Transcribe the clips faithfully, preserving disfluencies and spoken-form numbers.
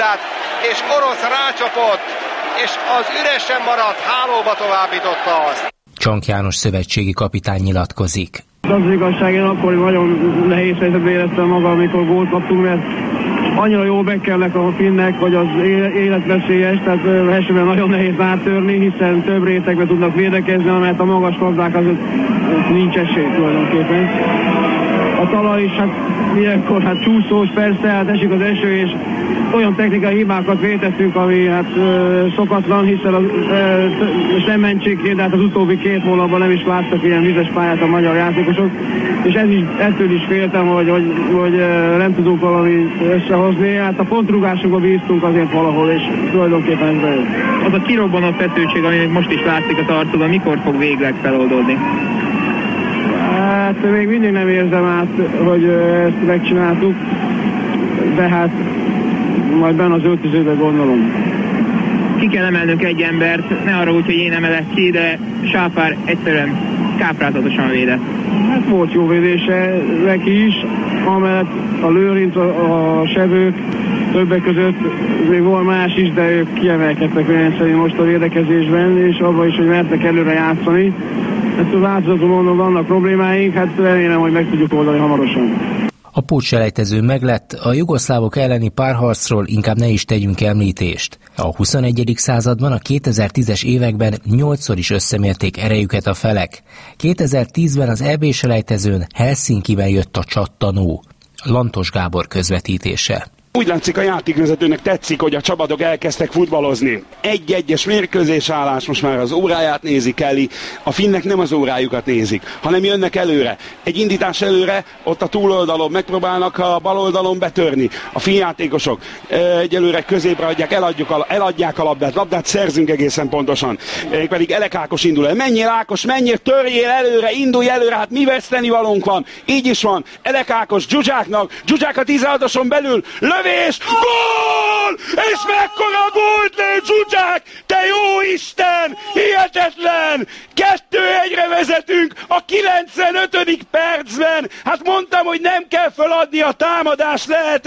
labdát, és orosz rácsapott, és az üresen maradt hálóba továbbította azt. Csank János szövetségi kapitány nyilatkozik. Az igazság, én akkor nagyon nehéz helyzetben éreztem magam, amikor gólt kaptunk, mert annyira jó bekkelnek a finnek, hogy az életveszélyes, tehát esetben nagyon nehéz áttörni, hiszen több rétegben tudnak védekezni, mert a magas labdák az nincs esély tulajdonképpen. A talaj is, hát ilyenkor hát csúszós, persze, hát esik az eső, és olyan technikai hibákat vétettünk, ami hát ö, szokatlan, hiszen az, ö, és nem mentségként, de hát az utóbbi két hónapban nem is láttak ilyen vizes pályát a magyar játékosok, és ez is, ettől is féltem, hogy, hogy, hogy ö, nem tudunk valami összehozni. Hát a pontrúgásunkba bíztunk azért valahol, és tulajdonképpen ez bejött. Az a kirobbanó feszültség, ami most is látszik a arcodon, mikor fog végleg feloldódni? Hát még mindig nem érzem át, hogy ezt megcsináltuk, de hát majd benne az öltözőben gondolom. Ki kell emelnünk egy embert, ne arra úgy, hogy én emelek ki, de Sápár egyszerűen káprázatosan védett. Hát volt jó védése neki is, amellett a Lőrinc, a, a Sebők, többek között még volt más is, de ők kiemelkedtek olyan szerint most a védekezésben, és abban is, hogy mertek előre játszani. Hát változatban mondom, vannak problémáink, hát remélem, hogy meg tudjuk oldani hamarosan. A pótselejtező meglett, a jugoszlávok elleni párharcról inkább ne is tegyünk említést. A huszonegyedik században, a kétezer-tízes években nyolcszor is összemérték erejüket a felek. kétezer-tízben az é bé-selejtezőn Helsinkiben jött a csattanó. Lantos Gábor közvetítése. Úgy látszik, a játékvezetőnek tetszik, hogy a csapatok elkezdtek futballozni. Egy-egyes mérkőzésállás, most már az óráját nézik Kelly. A finnek nem az órájukat nézik, hanem jönnek előre. Egy indítás előre, ott a túloldalon megpróbálnak a bal oldalon betörni. A finn játékosok egyelőre középre adják, eladjuk a, eladják a labdát. Labdát szerzünk egészen pontosan. Pedig Elek Ákos indul el. Menjél Ákos, menjél, törjél előre, indulj előre, hát mi veszteni valónk van. Így is van. Elek Ákos Zsuzsáknak, Zsuzsák a tizenhatoson belül, lövés, gól! És mekkora gólt lőtt Zsuzsák! Te jó Isten! Hihetetlen! Kettő egyre vezetünk a kilencvenötödik percben! Hát mondtam, hogy nem kell feladni a támadás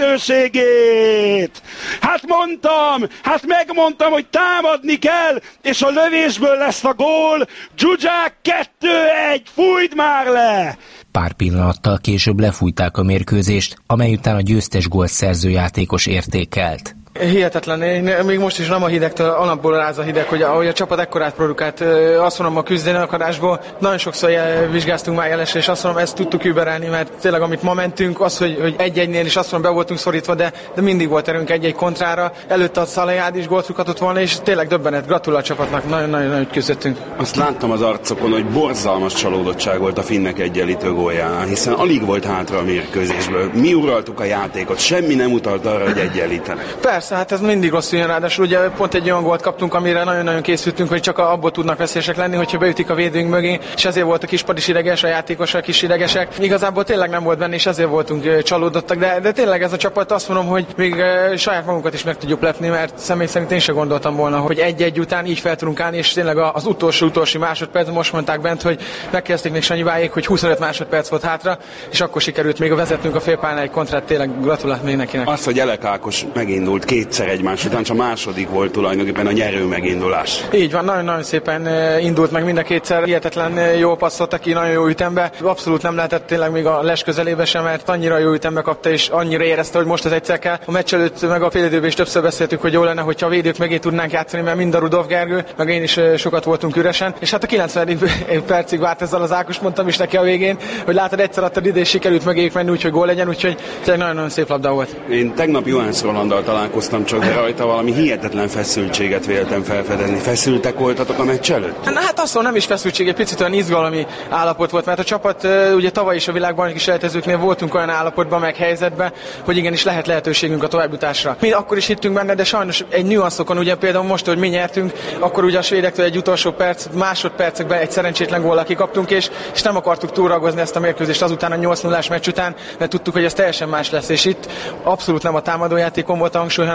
lehetőségét! Hát mondtam! Hát megmondtam, hogy támadni kell, és a lövésből lesz a gól! Zsuzsák kettő egy! Fújd már le! Pár pillanattal később lefújták a mérkőzést, amely után a győztes gólt szerző játékos értékelt. Hihetetlen, én még most is nem a hidegtől, alapból ráz a hideg, hogy ahogy a csapat ekkorát produkált, azt mondom a küzdeni akarásból, nagyon sokszor vizsgáztunk már jelesre, és azt mondom, ezt tudtuk überelni, mert tényleg amit ma mentünk, az, hogy, hogy egy-egynél is azt mondom, be voltunk szorítva, de, de mindig volt erőnk egy-egy kontrára, előtte a Szalajád is gólt rúghatott volna, és tényleg döbbenet, gratulál a csapatnak, nagyon-nagyon küzdöttünk. Azt láttam az arcokon, hogy borzalmas csalódottság volt a finnek egyenlítő góljánál, hiszen alig volt hátra a mérkőzésből. Mi uraltuk a játékot, semmi nem utalt arra, hogy egyenlítenek. Persze, hát ez mindig rossz jön, ráadásul ugye pont egy olyan gólt kaptunk, amire nagyon-nagyon készültünk, hogy csak abból tudnak veszélyesek lenni, hogyha beütik a védőnk mögé, és ezért volt a kispad is ideges, a játékosok is idegesek. Igazából tényleg nem volt benne, és ezért voltunk csalódottak, de, de tényleg ez a csapat, azt mondom, hogy még saját magunkat is meg tudjuk lepni, mert személy szerint én sem gondoltam volna, hogy egy-egy után így fel tudunk állni, és tényleg az utolsó-utolsó másodperc, most mondták bent, hogy megkezdték még Sanyibáék, hogy huszonöt másodperc volt hátra, és akkor sikerült még vezetnünk a félpályán egy kontrát, tényleg gratulált még nekinek. Az, hogy Elek Ákos megindult kétszer egymás után, csak második volt tulajdonképpen a nyerő megindulás. Így van, nagyon-nagyon szépen indult meg mind a kétszer, hihetetlen jó passzolt, aki nagyon jó ütembe. Abszolút nem lehetett tényleg még a les közelébe sem, mert annyira jó ütembe kapta, és annyira érezte, hogy most az egyszer kell. A meccs előtt meg a félidőben is többször beszéltük, hogy jó lenne, hogyha a védők mögé tudnánk játszani, mert mind a Rudolf Gergő, meg én is sokat voltunk üresen. És hát a kilencvenedik percig várt ezzel az Ákos, mondtam is neki a végén, hogy látod, egyszer adtad ide, és sikerült mögéjük menni, úgyhogy gól legyen, úgyhogy tényleg nagyon-nagyon szép labda volt. Én tegnap Johannes Rolanddal találkoztam, csak de rajta valami hihetetlen feszültséget véltem felfedezni. Feszültek voltatok a meccs előtt? Na hát azt mondom, nem is feszültség, egy picit olyan izgalmi állapot volt, mert a csapat ugye tavaly is a világbajnoki selejtezőknél voltunk olyan állapotban, meg helyzetben, hogy igenis lehet lehetőségünk a továbbjutásra. Mi akkor is hittünk benne, de sajnos egy nüanszokon, ugye például most, hogy mi nyertünk, akkor ugye a svédektől egy utolsó perc, másodpercekben egy szerencsétlen góllal kikaptunk, és, és nem akartuk túlragozni ezt a mérkőzést azután a nyolc nullás meccs után, mert tudtuk, hogy ez teljesen más lesz, és itt abszolút nem a támadójátékon volt a hangsúly, hanem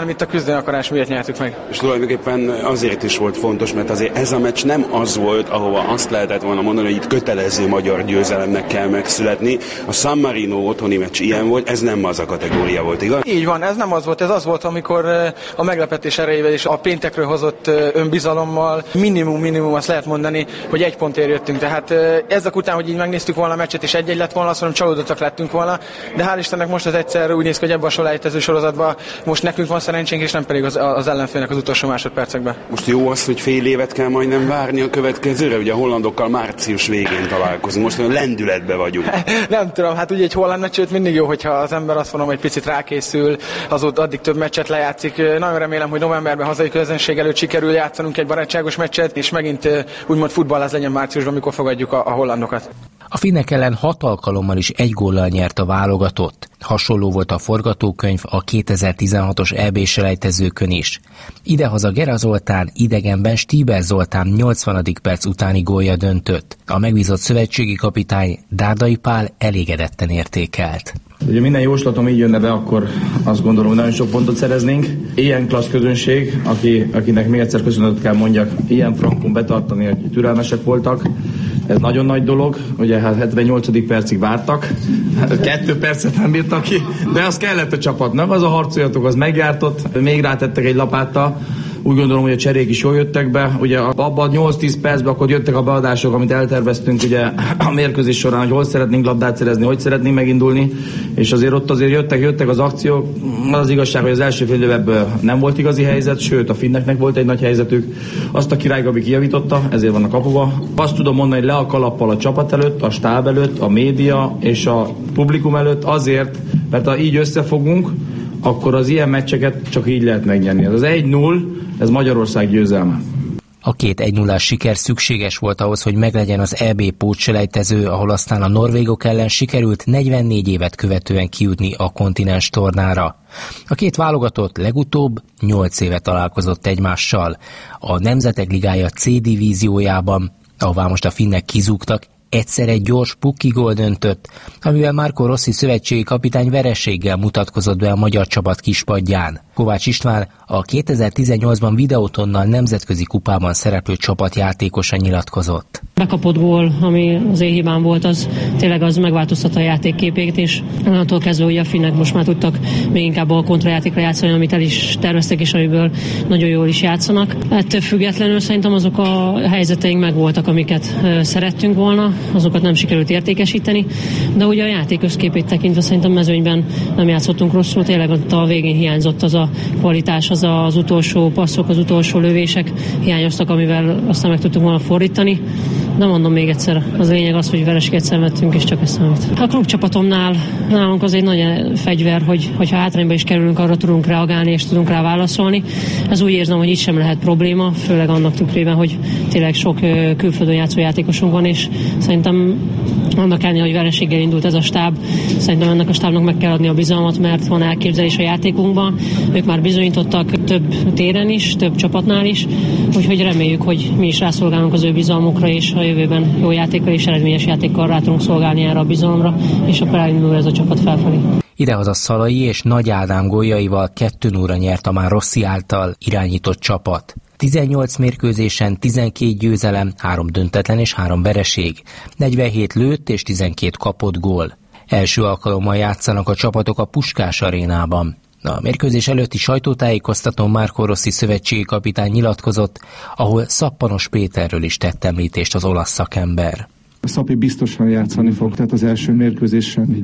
hanem itt a küzdeni akarás miatt nyertük meg. És tulajdonképpen azért is volt fontos, mert azért ez a meccs nem az volt, ahova azt lehetett volna mondani, hogy itt kötelező magyar győzelemnek kell megszületni. A San Marino otthoni meccs ilyen volt, ez nem az a kategória volt, igaz? Így van, ez nem az volt, ez az volt, amikor a meglepetés erejével és a péntekről hozott önbizalommal minimum, minimum azt lehet mondani, hogy egy pontért jöttünk. Tehát ezek után, hogy így megnéztük volna a meccset és egy-egy lett volna, azt mondom, csalódottak lettünk volna, de hál' Istennek most az egyszer úgy néz ki, hogy ebben a selejtező sorozatban most nekünk van szerencsénk, és nem pedig az, az ellenfélnek az utolsó másodpercekben. Most jó az, hogy fél évet kell majdnem várni a következőre, ugye a hollandokkal március végén találkozunk, most olyan lendületbe vagyunk. Nem tudom, hát ugye egy holland meccsőt mindig jó, hogyha az ember azt mondom, hogy picit rákészül, azóta addig több meccset lejátszik. Nagyon remélem, hogy novemberben hazai közönség előtt sikerül játszanunk egy barátságos meccset, és megint úgymond futballáz legyen márciusban, amikor fogadjuk a, a hollandokat. A finnek ellen hat alkalommal is egy góllal nyert a válogatott. Hasonló volt a forgatókönyv a kétezer-tizenhatos é bé-selejtezőkön is. Idehaza Gera Zoltán, idegenben Stieber Zoltán nyolcvanadik perc utáni gólja döntött. A megbízott szövetségi kapitány Dárdai Pál elégedetten értékelt. Ugye minden jóslatom így jönne be, akkor azt gondolom, hogy nagyon sok pontot szereznénk. Ilyen klassz közönség, aki, akinek még egyszer köszönetet kell mondjak, ilyen frankon betartani, hogy türelmesek voltak. Ez nagyon nagy dolog, ugye hát hetvennyolcadik percig vártak, hát kettő percet nem bírtak ki, de az kellett a csapatnak, az a harcoljatok, az megjártott, még rátettek egy lapáttal. Úgy gondolom, hogy a cserék is jól jöttek be. Ugye abban nyolc-tíz percben akkor jöttek a beadások, amit elterveztünk ugye a mérkőzés során, hogy hol szeretnénk labdát szerezni, hogy szeretnénk megindulni, és azért ott azért jöttek, jöttek az akciók. Az igazság, hogy az első fél ebből nem volt igazi helyzet, sőt a finneknek volt egy nagy helyzetük. Azt a Király Gabi kijavította, ezért van a kapuba. Azt tudom mondani, hogy le a kalappal a csapat előtt, a stáb előtt, a média és a publikum előtt azért, mert ha így összefogunk, akkor az ilyen meccseket csak így lehet megnyerni. Ez az egy null, ez Magyarország győzelme. A két egy nullás siker szükséges volt ahhoz, hogy meglegyen az é bé pótselejtező, ahol aztán a norvégok ellen sikerült negyvennégy évet követően kijutni a kontinens tornára. A két válogatott legutóbb nyolc éve találkozott egymással. A Nemzetek Ligája C divíziójában, ahová most a finnek kizúgtak, egyszer egy gyors pukki gól döntött, amivel Marco Rossi szövetségi kapitány vereséggel mutatkozott be a magyar csapat kispadján. Kovács István a kétezer-tizennyolcban Videótonnal nemzetközi kupában szereplő csapatjátékosa nyilatkozott. Bekapott gól, ami az én hibám volt, az tényleg az megváltoztatta a játékképét, és onnantól kezdve, hogy a finnek most már tudtak még inkább a kontrajátékra játszani, amit el is terveztek, és amiből nagyon jól is játszanak. Ettől függetlenül szerintem azok a helyzeteink megvoltak, amiket szerettünk volna, azokat nem sikerült értékesíteni, de ugye a játék összképét tekintve szerintem mezőnyben nem játszottunk rosszul, tényleg ott a végén hiányzott az a kvalitás, az az utolsó passzok, az utolsó lövések hiányoztak, amivel aztán meg tudtuk volna fordítani. De mondom még egyszer, az lényeg az, hogy vereséget szenvedtünk, és csak ezt számít. A klubcsapatomnál nálunk az egy nagy fegyver, hogy hogyha hátrányba is kerülünk, arra tudunk reagálni, és tudunk rá válaszolni. Ez úgy érzem, hogy itt sem lehet probléma, főleg annak tükrében, hogy tényleg sok külföldön játszó játékosunk van, és szerintem annak ellenére, hogy vereséggel indult ez a stáb, szerintem ennek a stábnak meg kell adni a bizalmat, mert van elképzelés a játékunkban. Ők már bizonyítottak több téren is, több csapatnál is, úgyhogy reméljük, hogy mi is rászolgálunk az ő bizalmukra, és a jövőben jó játékkal és eredményes játékkal rá tudunk szolgálni erre a bizalomra, és akkor elindul ez a csapat felfelé. Idehaza Szalai és Nagy Ádám góljaival kettő nullra nyert a már Rossi által irányított csapat. tizennyolc mérkőzésen tizenkét győzelem, három döntetlen és három vereség, negyvenhét lőtt és tizenkét kapott gól. Első alkalommal játszanak a csapatok a Puskás arénában. A mérkőzés előtti sajtótájékoztatón Marco Rossi szövetségi kapitány nyilatkozott, ahol Szappanos Péterről is tett említést az olasz szakember. Szapi biztosan játszani fog, tehát az első mérkőzésen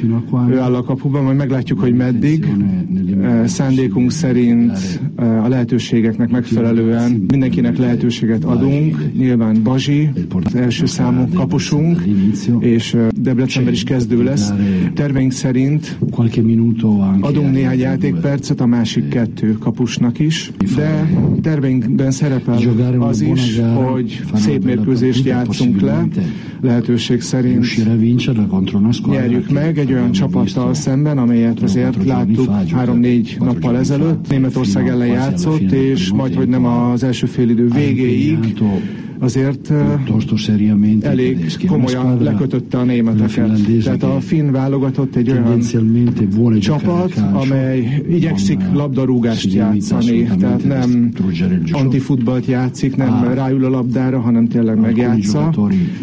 ő áll a kapuban, majd meglátjuk, hogy meddig. Szándékunk szerint a lehetőségeknek megfelelően mindenkinek lehetőséget adunk. Nyilván Bazsi, az első számú kapusunk, és Debrecenben is kezdő lesz. Terveink szerint adunk néhány játékpercet a másik kettő kapusnak is, de terveinkben szerepel az is, hogy szép mérkőzést játszunk le, lehetőség szerint nyerjük meg egy olyan csapattal szemben, amelyet azért láttuk három-négy nappal ezelőtt. Németország ellen játszott, és majd, hogy nem az első félidő végéig azért elég komolyan lekötötte a németeket. Tehát a finn válogatott egy olyan csapat, amely igyekszik labdarúgást játszani, tehát nem antifutballt játszik, nem ráül a labdára, hanem tényleg megjátsza.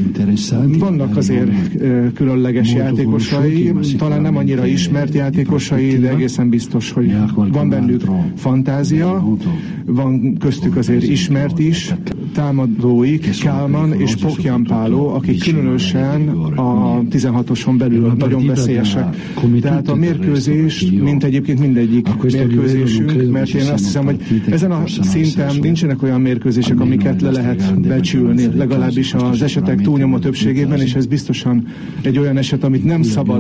Vannak azért különleges játékosai, talán nem annyira ismert játékosai, de egészen biztos, hogy van bennük fantázia, van köztük azért ismert is, támadóik, Kálman és Pokjanpáló, akik különösen a tizenhatoson belül nagyon veszélyesek. Tehát a mérkőzés, mint egyébként mindegyik mérkőzésünk, mert én azt hiszem, hogy ezen a szinten nincsenek olyan mérkőzések, amiket le lehet becsülni, legalábbis az esetek túlnyomó többségében, és ez biztosan egy olyan eset, amit nem szabad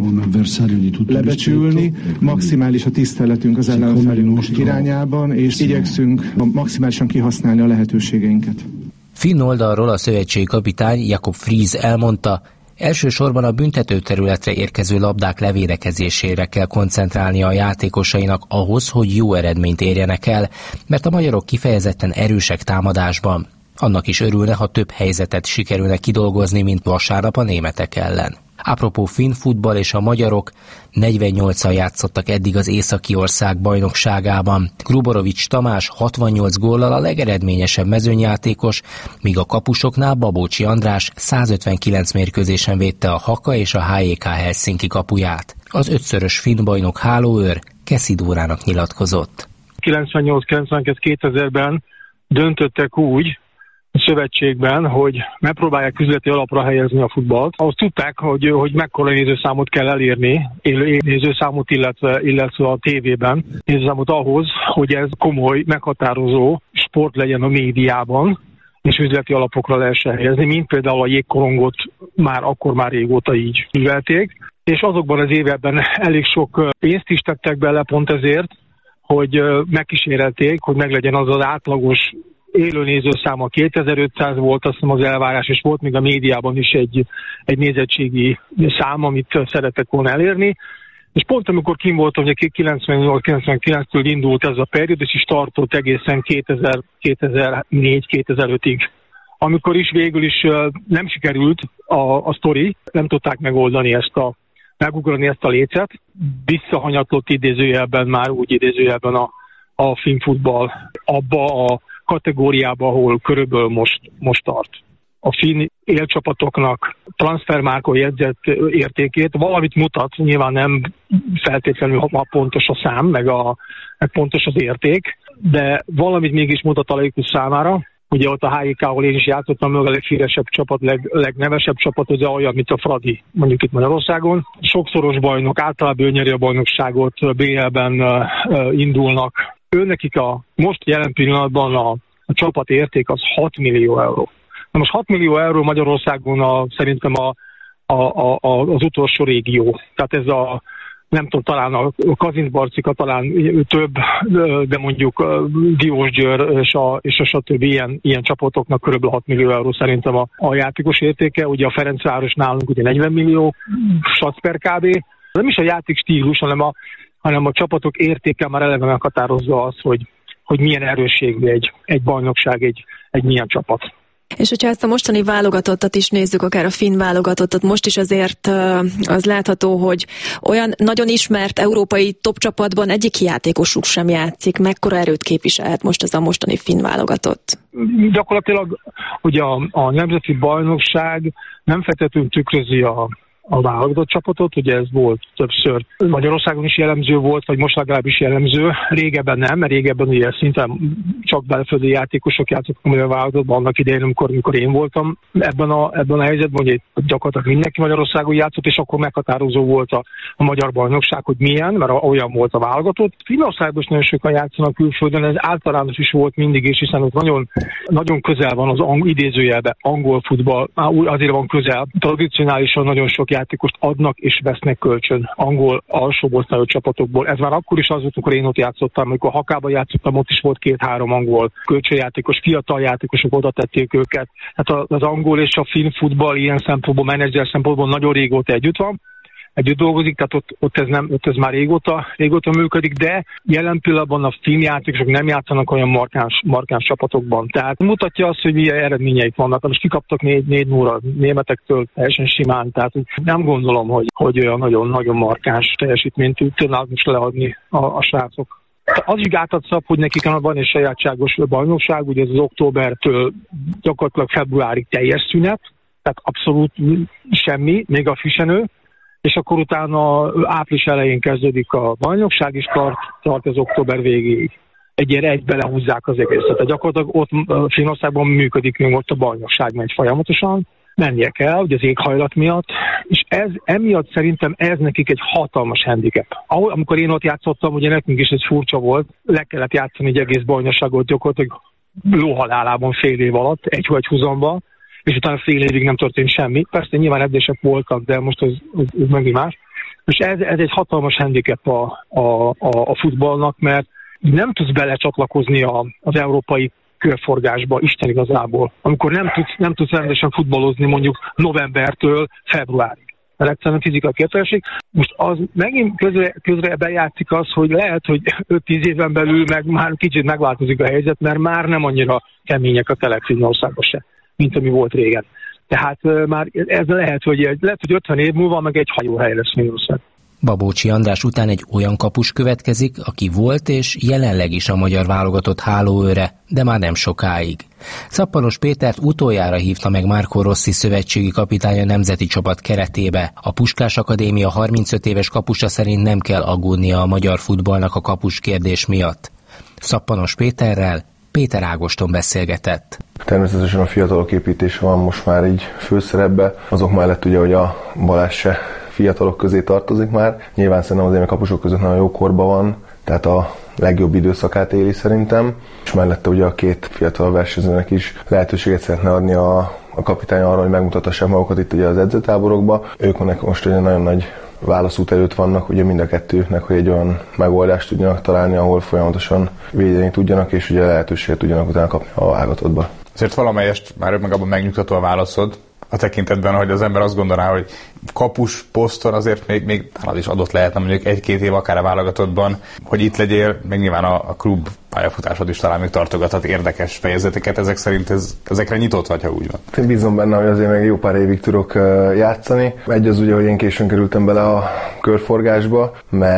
lebecsülni, maximális a tiszteletünk az ellenfelünk irányában, és igyekszünk maximálisan kihasználni a lehetőségeinket. Finn oldalról a szövetségi kapitány Jakob Friis elmondta, elsősorban a büntetőterületre érkező labdák levédekezésére kell koncentrálnia a játékosainak ahhoz, hogy jó eredményt érjenek el, mert a magyarok kifejezetten erősek támadásban. Annak is örülne, ha több helyzetet sikerülne kidolgozni, mint vasárnap a németek ellen. Apropó finn futball és a magyarok, negyvennyolccal játszottak eddig az északi ország bajnokságában. Gruborovics Tamás hatvannyolc góllal a legeredményesebb mezőnyjátékos, míg a kapusoknál Babócsi András százötvenkilenc mérkőzésen védte a Haka és a há jé ká Helsinki kapuját. Az ötszörös finn bajnok hálóőr Keszi Dórának nyilatkozott. kilencvennyolc kilencvenkettő kétezerben döntöttek úgy szövetségben, hogy megpróbálják üzleti alapra helyezni a futballt. Ahhoz tudták, hogy, hogy mekkora nézőszámot kell elérni, élő nézőszámot, illetve, illetve a tévében nézőszámot ahhoz, hogy ez komoly, meghatározó sport legyen a médiában, és üzleti alapokra lehessen helyezni, mint például a jégkorongot már akkor már régóta így művelték. És azokban az években elég sok pénzt is tettek bele pont ezért, hogy megkísérelték, hogy meglegyen az az átlagos élő nézőszáma. kétezer-ötszáz volt, azt hiszem az elvárás, és volt még a médiában is egy, egy nézettségi szám, amit szerettek volna elérni. És pont amikor kim voltam, hogy kilencvennyolc kilencvenkilenctől indult ez a periódus, és tartott egészen kétezer, kétezer-négy kétezer-ötig. Amikor is végül is nem sikerült a, a sztori, nem tudták megoldani ezt a, megugrani ezt a lécet, visszahanyatlott idézőjelben, már úgy idézőjelben a, a finn futball abba a kategóriába, ahol körülbelül most, most tart. A finn élcsapatoknak transfermárkon jegyzett értékét valamit mutat, nyilván nem feltétlenül pontos a szám, meg, a, meg pontos az érték, de valamit mégis mutat a laikus számára. Ugye ott a há jé ká, ahol én is játszottam, meg a leghíresebb csapat, leg, legnevesebb csapat, az olyan, mint a Fradi, mondjuk itt Magyarországon. Sokszoros bajnok, általában ő nyeri a bajnokságot, bé el-ben uh, uh, indulnak. Őnekik a most jelen pillanatban a, a csapat érték az hat millió euró. Na most hat millió euró Magyarországon a, szerintem a, a, a, a, az utolsó régió. Tehát ez a, nem tudom, talán a Kazincbarcika, talán több, de mondjuk Diósgyőr és a, és a stb. Ilyen, ilyen csapatoknak körülbelül hat millió euró szerintem a, a játékos értéke. Ugye a Ferencváros nálunk ugye negyven millió sac per kb. Nem is a játék stílus, hanem a hanem a csapatok értéke már eleve meghatározza azt, hogy, hogy milyen erősségű egy, egy bajnokság, egy, egy milyen csapat. És hogyha ezt a mostani válogatottat is nézzük, akár a finn válogatottat, most is azért az látható, hogy olyan nagyon ismert európai top csapatban egyik játékosuk sem játszik. Mekkora erőt képviselhet most ez a mostani finn válogatott? Gyakorlatilag ugye a, a nemzeti bajnokság nem feltétlenül tükrözi a a válogatott csapatot, ugye ez volt többször Magyarországon is jellemző volt, vagy most legalábbis jellemző, régebben nem, mert régebben ugye szinten csak belföldi játékosok játszottak a magyar válogatottban annak idején, amikor, amikor én voltam ebben a, ebben a helyzetben, hogy gyakorlatilag mindenki Magyarországon játszott, és akkor meghatározó volt a, a magyar bajnokság, hogy milyen, mert olyan volt a válogatott. Finnországban is nagyon sokan játszanak külföldön, ez általános is volt mindig, és hiszen ott nagyon, nagyon közel van az ang- idézőjelben angol futball, azért van közel, tradicionálisan nagyon sok játékost adnak és vesznek kölcsön angol alsóosztályú csapatokból. Ez már akkor is az volt, amikor én ott játszottam, amikor Hakában játszottam, ott is volt két-három angol kölcsönjátékos, fiatal játékosok, oda tették őket. Hát az angol és a finn futball ilyen szempontból, menedzser szempontból nagyon régóta együtt van. együtt dolgozik, tehát ott, ott, ez, nem, ott ez már régóta, régóta működik, de jelen pillanatban a finn játékosok nem játszanak olyan markáns, markáns csapatokban. Tehát mutatja azt, hogy milyen eredményeik vannak. Most kikaptak négy nulla németektől teljesen simán, tehát nem gondolom, hogy, hogy olyan nagyon-nagyon markáns teljesítményt tudnának most leadni a, a srácok. Az is gátat szab, hogy nekik van egy sajátságos bajnokság, ugye ez az októbertől gyakorlatilag februárig teljes szünet, tehát abszolút semmi, még a fisenő, és akkor utána április elején kezdődik a bajnokság, és tart, tart az október végéig. Egyére egy belehúzzák az egészet. Tehát gyakorlatilag ott Finnországban működik, még ott a bajnokság megy folyamatosan, mennie kell, ugye az éghajlat miatt, és ez emiatt szerintem ez nekik egy hatalmas handicap. Ahol, amikor én ott játszottam, ugye nekünk is ez furcsa volt, le kellett játszani egy egész bajnokságot gyakorlatilag lóhalálában fél év alatt, egy vagy húzomban, és utána fél évig nem történt semmi. Persze nyilván edzések voltak, de most ez, ez, ez megint más. És ez, ez egy hatalmas handicap a, a, a, a futballnak, mert nem tudsz belecsatlakozni a, az európai körforgásba, Isten igazából, amikor nem tudsz, nem tudsz rendesen futballozni mondjuk novembertől februárig. Mert egyszerűen fizikai képtelenség. Most az megint közre, közre bejátszik az, hogy lehet, hogy öt-tíz éven belül meg már kicsit megváltozik a helyzet, mert már nem annyira kemények a telek Finnországban se, mint ami volt régen. Tehát uh, már ez lehet, hogy, lehet, hogy ötven év múlva meg egy hajóhely lesz Finnország. Babócsi András után egy olyan kapus következik, aki volt és jelenleg is a magyar válogatott hálóőre, de már nem sokáig. Szappanos Pétert utoljára hívta meg Marco Rossi szövetségi kapitány a nemzeti csapat keretébe. A Puskás Akadémia harmincöt éves kapusa szerint nem kell aggódnia a magyar futballnak a kapus kérdés miatt. Szappanos Péterrel Péter Ágoston beszélgetett. Természetesen a fiatalok építése van most már így főszerepbe, azok mellett ugye, hogy a Balázs se fiatalok közé tartozik már. Nyilván szerintem azért a kapusok között nagyon jó korban van, tehát a legjobb időszakát éli szerintem, és mellette ugye a két fiatal versenyzőnek is lehetőséget szeretne adni a, a kapitány arra, hogy megmutatassák magukat itt ugye az edzőtáborokba. Ők most ugye nagyon nagy válaszút előtt vannak, ugye mind a kettőknek, hogy egy olyan megoldást tudjanak találni, ahol folyamatosan védeni tudjanak, és ugye lehetőséget tudjanak utána kapni a válogatottba. Azért valamelyest már önmagában megnyugtató a válaszod, a tekintetben, hogy az ember azt gondolná, hogy kapus poszton azért még, még az is adott lehetne mondjuk egy-két év akár a válogatottban, hogy itt legyél, meg nyilván a, a klub pályafutásod is talán még tartogathat érdekes fejezeteket, ezek szerint ez, ezekre nyitott vagy, ha úgy van. Én bízom benne, hogy azért még jó pár évig tudok játszani. Egy az ugye, hogy én későn kerültem bele a körforgásba,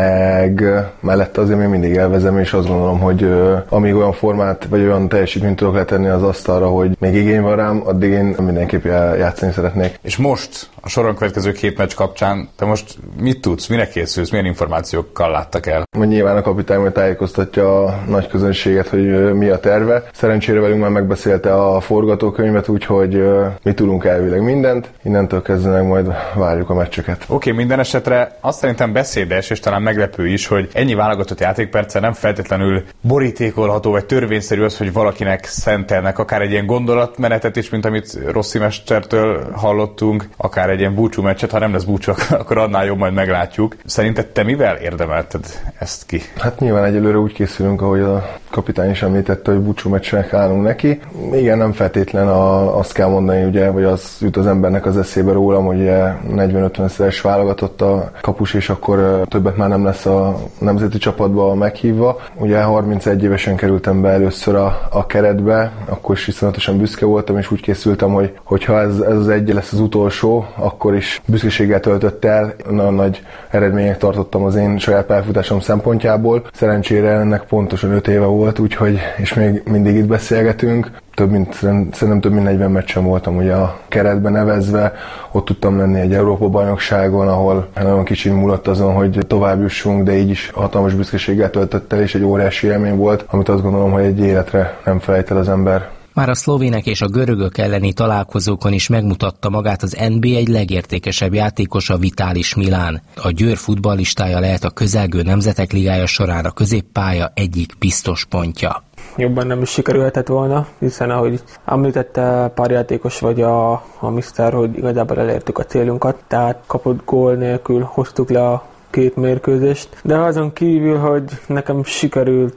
meg mellette azért még mindig elvezem, és azt gondolom, hogy amíg olyan formát, vagy olyan teljesítményt tudok letenni az asztalra, hogy még igény van rám, addig én mindenképp játszani szeretnék. És most a soron következő két meccs kapcsán te most mit tudsz, mire készülsz, milyen információkkal láttak el? Nyilván a kapitány majd tájékoztatja a nagy közönséget, hogy mi a terve. Szerencsére velünk már megbeszélte a forgatókönyvet, úgyhogy mi tudunk elvileg mindent. Innentől kezdve majd várjuk a meccseket. Oké, okay, minden esetre azt szerintem beszédes és talán meglepő is, hogy ennyi válogatott játékperccel nem feltétlenül borítékolható vagy törvényszerű az, hogy valakinek szentelnek akár egy ilyen gondolatmenetet is, mint amit Rossi mestertől hallottunk, akár egy ilyen búcsú meccset, ha nem lesz búcsú, akkor annál jobb, majd meglátjuk. Szerinted te mivel érdemelted ezt ki? Hát nyilván egyelőre úgy készülünk, ahogy a kapitány is említette, hogy búcsú meccsnek állunk neki. Igen, nem feltétlen a, azt kell mondani, ugye, vagy az jut az embernek az eszébe rólam, hogy negyven-ötven-szeres válogatott a kapus, és akkor többet már nem lesz a nemzeti csapatba meghívva. Ugye harmincegy évesen kerültem be először a, a keretbe, akkor is viszonyatosan büszke voltam, és úgy készültem, hogy hogyha ez, ez az egy lesz az utolsó, akkor is büszkeséggel töltött el. Nagyon nagy eredmények tartottam az én saját pályafutásom szempontjából. Szerencsére ennek pontosan öt éve volt, úgyhogy, és még mindig itt beszélgetünk. Több mint, szerintem több mint negyven meccsen voltam ugye a keretben nevezve, ott tudtam lenni egy Európa-bajnokságon, ahol nagyon kicsit múlott azon, hogy tovább jussunk, de így is hatalmas büszkeséggel töltött el, és egy óriási élmény volt, amit azt gondolom, hogy egy életre nem felejt el az ember. Már a szlovének és a görögök elleni találkozókon is megmutatta magát az en bé egy legértékesebb játékosa, Vitalis Milán. A Győr futballistája lehet a közelgő Nemzetek Ligája során a középpálya egyik biztos pontja. Jobban nem is sikerülhetett volna, hiszen ahogy említette pár játékos vagy a, a miszter, hogy igazából elértük a célunkat, tehát kapott gól nélkül hoztuk le a két mérkőzést, de azon kívül, hogy nekem sikerült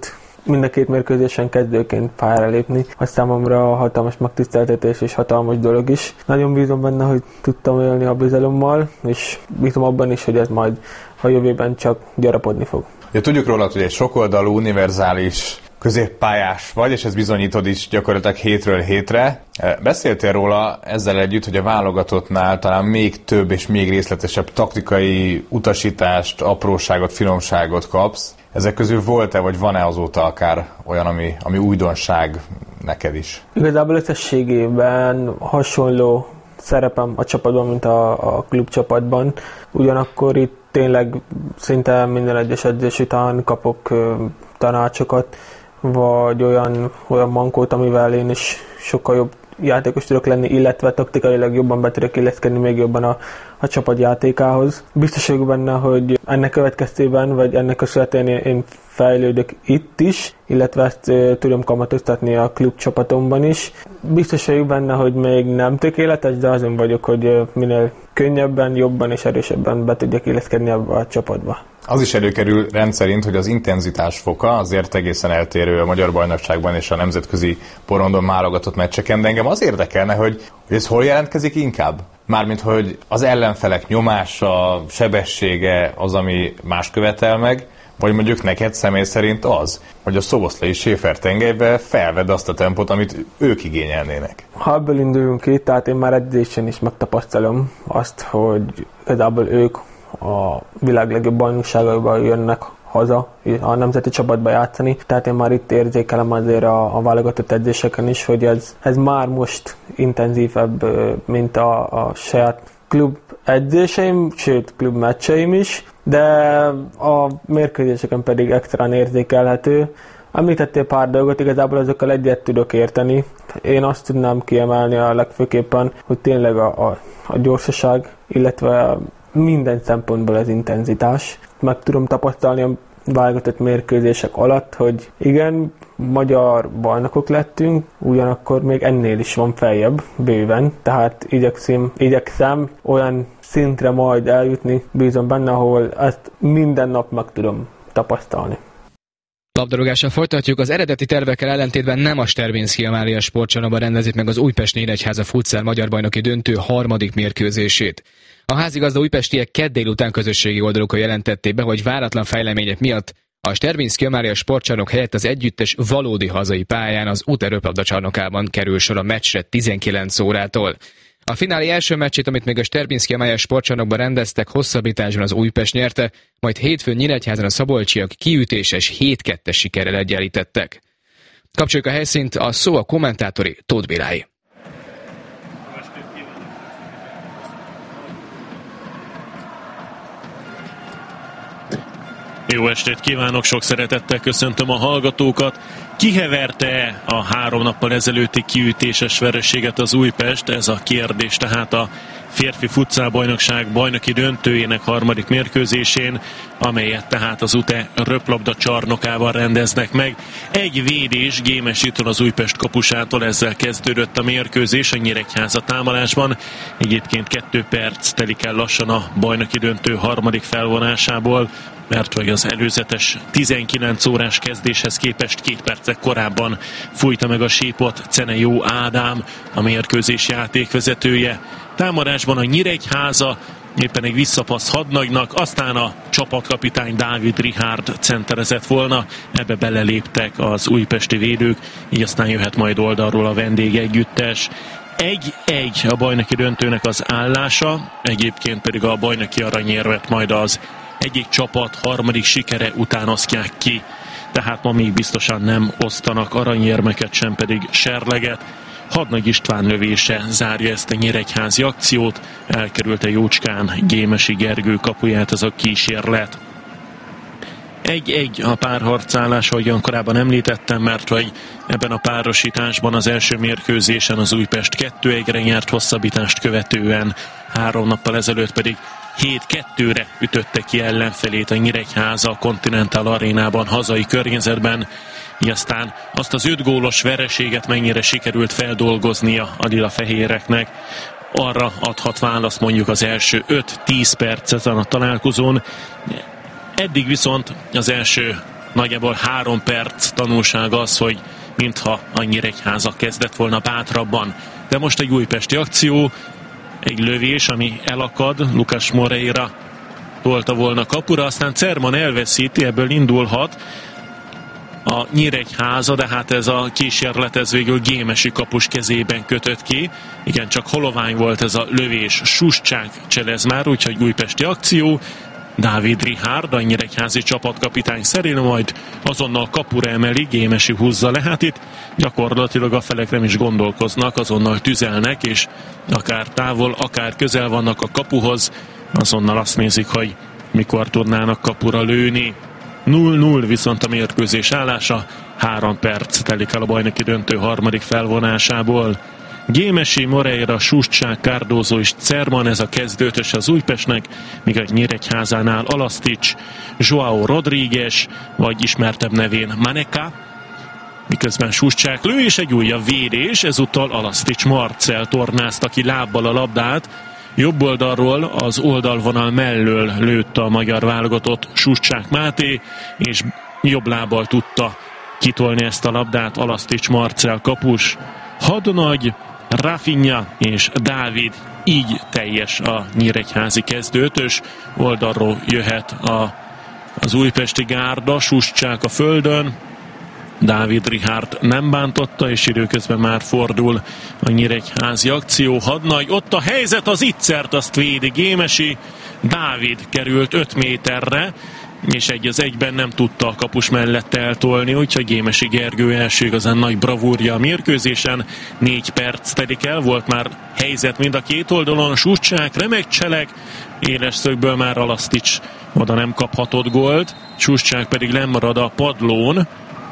mind a két mérkőzésen kezdőként pályára lépni. Az számomra hatalmas megtiszteltetés és hatalmas dolog is. Nagyon bízom benne, hogy tudtam élni a bizalommal, és bízom abban is, hogy ez majd a jövőben csak gyarapodni fog. Ja, tudjuk rólad, hogy egy sokoldalú, univerzális középpályás vagy, és ez bizonyítod is gyakorlatilag hétről hétre. Beszéltél róla ezzel együtt, hogy a válogatottnál talán még több és még részletesebb taktikai utasítást, apróságot, finomságot kapsz. Ezek közül volt-e, vagy van-e azóta akár olyan, ami, ami újdonság neked is? Igazából összességében hasonló szerepem a csapatban, mint a, a klubcsapatban. Ugyanakkor itt tényleg szinte minden egyes edzés után kapok ö, tanácsokat, vagy olyan, olyan mankót, amivel én is sokkal jobb játékos tudok lenni, illetve taktikailag jobban be tudok illeszkedni még jobban a, a csapat játékához. Biztos vagyok benne, hogy ennek következtében, vagy ennek köszönhetően én fejlődök itt is, illetve ezt e, tudom kamatoztatni a klub csapatomban is. Biztos vagyok benne, hogy még nem tökéletes, de azon vagyok, hogy e, minél könnyebben, jobban és erősebben be tudjak illeszkedni ebbe a csapatba. Az is előkerül rendszerint, hogy az intenzitás foka azért egészen eltérő a magyar bajnokságban és a nemzetközi porondon válogatott meccseken, de engem az érdekelne, hogy, hogy ez hol jelentkezik inkább? Mármint, hogy az ellenfelek nyomása, sebessége az, ami más követel meg, vagy mondjuk neked személy szerint az, hogy a szoboszlai Schäfer tengelybe felvedd azt a tempót, amit ők igényelnének. Ha ebből induljunk ki, tehát én már edzésen is megtapasztalom azt, hogy igazából ők a világ legjobb bajnokságaiban jönnek haza, a nemzeti csapatba játszani, tehát én már itt érzékelem azért a, a válogatott edzéseken is, hogy ez, ez már most intenzívebb, mint a, a saját klub edzéseim, sőt klub meccseim is, de a mérkőzéseken pedig extrán érzékelhető. Említettél pár dolgot, igazából azokkal egyet tudok érteni. Én azt tudnám kiemelni a legfőképpen, hogy tényleg a, a, a gyorsaság, illetve minden szempontból az intenzitás. Meg tudom tapasztalni a válogatott mérkőzések alatt, hogy igen, magyar bajnokok lettünk, ugyanakkor még ennél is van feljebb, bőven, tehát igyekszem, igyekszem olyan szintre majd eljutni, bízom benne, ahol ezt minden nap meg tudom tapasztalni. Labdarúgással folytatjuk. Az eredeti tervekkel ellentétben nem a Sterbinszky Amália sportcsarnokban rendezik meg az Újpest Nyíregyháza futsal magyar bajnoki döntő harmadik mérkőzését. A házigazda újpestiek kedd délután közösségi oldalukon jelentették be, hogy váratlan fejlemények miatt a Sterbinszky Amália sportcsarnok helyett az együttes valódi hazai pályán, az Ute röplabdacsarnokában kerül sor a meccsre tizenkilenc órától. A fináli első meccsét, amit még a Sterbinszky Amália sportcsarnokban rendeztek, hosszabbításban az Újpest nyerte, majd hétfőn Nyíregyházan a szabolcsiak kiütéses hét kettes sikerrel egyenlítettek. Kapcsoljuk a helyszínt, a szó a kommentátori Tóth Bélái. Jó estét kívánok, sok szeretettel köszöntöm a hallgatókat. Kiheverte a három nappal ezelőtti kiütéses vereséget az Újpest? Ez a kérdés tehát a férfi futszálbajnokság bajnoki döntőjének harmadik mérkőzésén, amelyet tehát az Ute röplabda csarnokában rendeznek meg. Egy védés Gémesitől az Újpest kapusától, ezzel kezdődött a mérkőzés a Nyíregyháza támadásban. Egyébként kettő perc telik el lassan a bajnoki döntő harmadik felvonásából, mert vagy az előzetes tizenkilenc órás kezdéshez képest két percek korábban fújta meg a sípot Cenejó Ádám, a mérkőzés játékvezetője. Támadásban a Nyíregyháza éppen egy visszapassz Hadnagynak, aztán a csapatkapitány Dávid Richárd centerezett volna, ebbe beleléptek az újpesti védők, így aztán jöhet majd oldalról a vendégegyüttes. egy-egy a bajnoki döntőnek az állása, egyébként pedig a bajnoki aranyérmet majd az egyik csapat harmadik sikere után osztják ki. Tehát ma még biztosan nem osztanak aranyérmeket, sem pedig serleget. Hadnagy István lövése zárja ezt a nyíregyházi akciót, elkerülte jócskán Gémesi Gergő kapuját ez a kísérlet. egy-egy a párharcállás, ahogyan korábban említettem, mert hogy ebben a párosításban az első mérkőzésen az Újpest kettő egyre nyert, hosszabbítást követően három nappal ezelőtt pedig hét kettőre ütötte ki ellenfelét a Nyíregyháza a Continental Arénában hazai környezetben. Így aztán azt az öt gólos vereséget mennyire sikerült feldolgoznia a lila fehéreknek, arra adhat választ mondjuk az első öt-tíz perc ezen a találkozón. Eddig viszont az első nagyjából három perc tanulság az, hogy mintha a Nyíregyháza kezdett volna bátrabban. De most egy újpesti akció, egy lövés, ami elakad, Lucas Moreira tolta volna kapura, aztán Cerman elveszíti, ebből indulhat a Nyíregyháza, de hát ez a kísérlet ez végül Gémesi kapus kezében kötött ki. Igen, csak holovány volt ez a lövés, Suscsák cselez már, úgyhogy újpesti akció. Dávid Richard, a nyíregyházi csapatkapitány szerint majd azonnal kapura emeli, Gémesi húzza le. Hát itt gyakorlatilag a felek nem is gondolkoznak, azonnal tüzelnek, és akár távol, akár közel vannak a kapuhoz, azonnal azt nézik, hogy mikor tudnának kapura lőni. null null viszont a mérkőzés állása, három perc telik el a bajnoki döntő harmadik felvonásából. Gémesi, Moreira, Suscsák, Cardozo és Cerman, ez a kezdőtös az Újpestnek, míg a Nyíregyházánál Alasztics, Joao Rodríguez, vagy ismertebb nevén Maneka, miközben Suscsák lő, és egy újabb védés, ezúttal Alasztics Marcel tornázta ki lábbal a labdát, jobb oldalról az oldalvonal mellől lőtt a magyar válogatott Suscsák Máté, és jobb lábbal tudta kitolni ezt a labdát Alasztics Marcel kapus. Hadnagy, Rafinha és Dávid, így teljes a nyíregyházi kezdőtös. Oldalról jöhet a, az újpesti gárda, Suscsák a földön, Dávid Richard nem bántotta, és időközben már fordul a nyíregyházi akció. Hadnagy, ott a helyzet, az ittszert azt védi Gémesi, Dávid került öt méterre, és egy az egyben nem tudta a kapus mellett eltolni, úgyhogy Gémesi Gergő első igazán nagy bravúrja a mérkőzésen. Négy perc telik el, volt már helyzet mind a két oldalon, Suscsák remek cselek, éles szögből már Alasztics oda nem kaphatott gólt, Suscsák pedig lemarad a padlón,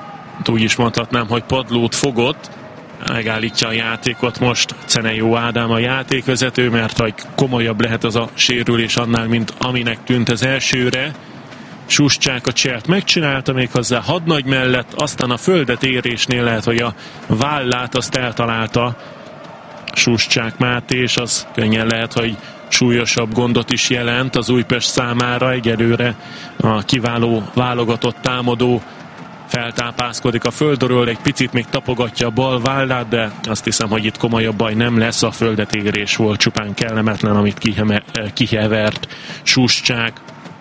úgy is mondhatnám, hogy padlót fogott, megállítja a játékot most Cenejó Ádám a játékvezető, mert hogy komolyabb lehet az a sérülés annál, mint aminek tűnt az elsőre. Suscsák a cselt megcsinálta, méghozzá Hadnagy mellett, aztán a földet érésnél lehet, hogy a vállát azt eltalálta Suscsák Máté, és az könnyen lehet, hogy súlyosabb gondot is jelent az Újpest számára. Egyelőre a kiváló válogatott támadó feltápászkodik a földről, egy picit még tapogatja a bal vállát, de azt hiszem, hogy itt komolyabb baj nem lesz, a földet érés volt csupán kellemetlen, amit kihevert Suscsák.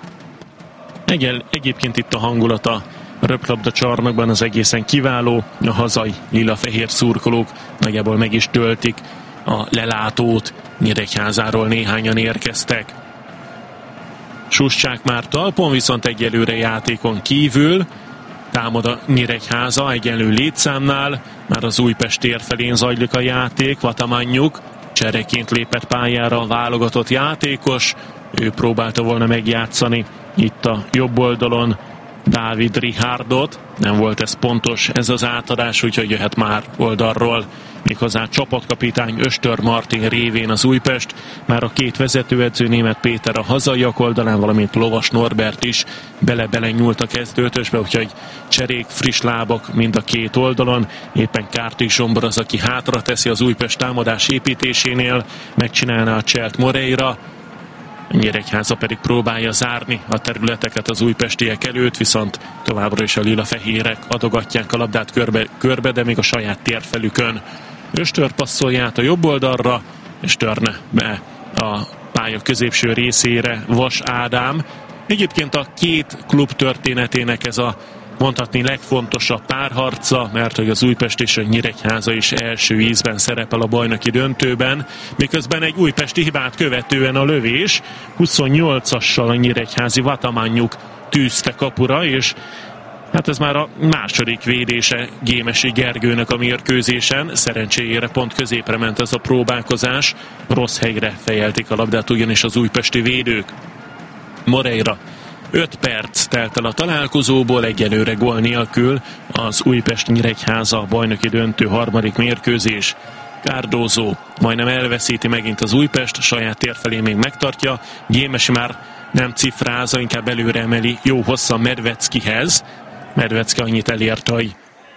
Egy, egyébként itt a hangulat a röplabda csarnokban az egészen kiváló, a hazai lila-fehér szurkolók nagyjából meg is töltik a lelátót, Nyíregyházáról néhányan érkeztek. Suscsák már talpon, viszont egyelőre játékon kívül, támad a Nyíregyháza egyenlő létszámnál, már az Újpest tér felén zajlik a játék, Vatamanyjuk csereként lépett pályára a válogatott játékos, ő próbálta volna megjátszani itt a jobb oldalon Dávid Richardot, nem volt ez pontos ez az átadás, úgyhogy jöhet már oldalról méghozzá csapatkapitány Östör Martin révén az Újpest, már a két vezetőedző, Németh Péter a hazaiak oldalán, valamint Lovas Norbert is bele-bele nyúlt a kezdőtösbe, úgyhogy cserék, friss lábak mind a két oldalon, éppen Kártik Zsombor az, aki hátra teszi az Újpest támadás építésénél, megcsinálná a cselt Moreira, Nyíregyháza pedig próbálja zárni a területeket az újpestiek előtt, viszont továbbra is a lila-fehérek adogatják a labdát körbe, körbe, de még a saját térfelükön. Östör passzolja át a jobb oldalra, és törne be a pálya középső részére Vas Ádám. Egyébként a két klub történetének ez a mondhatni legfontosabb párharca, mert hogy az Újpest és a Nyíregyháza is első ízben szerepel a bajnoki döntőben, miközben egy újpesti hibát követően a lövés huszonnyolcassal a nyíregyházi Vatamanyjuk tűzte kapura, és hát ez már a második védése Gémesi Gergőnek a mérkőzésen. Szerencséjére pont középre ment ez a próbálkozás, rossz helyre fejelték a labdát ugyanis az újpesti védők. Moreira öt perc telt el a találkozóból, egyelőre gól nélkül az Újpest-Nyíregyháza bajnoki döntő harmadik mérkőzés. Cardozo majdnem elveszíti megint az Újpest, saját tér felé még megtartja, Gémesi már nem cifrázza, inkább előre emeli jó hosszan Medveckihez. Medvecki annyit elért, hogy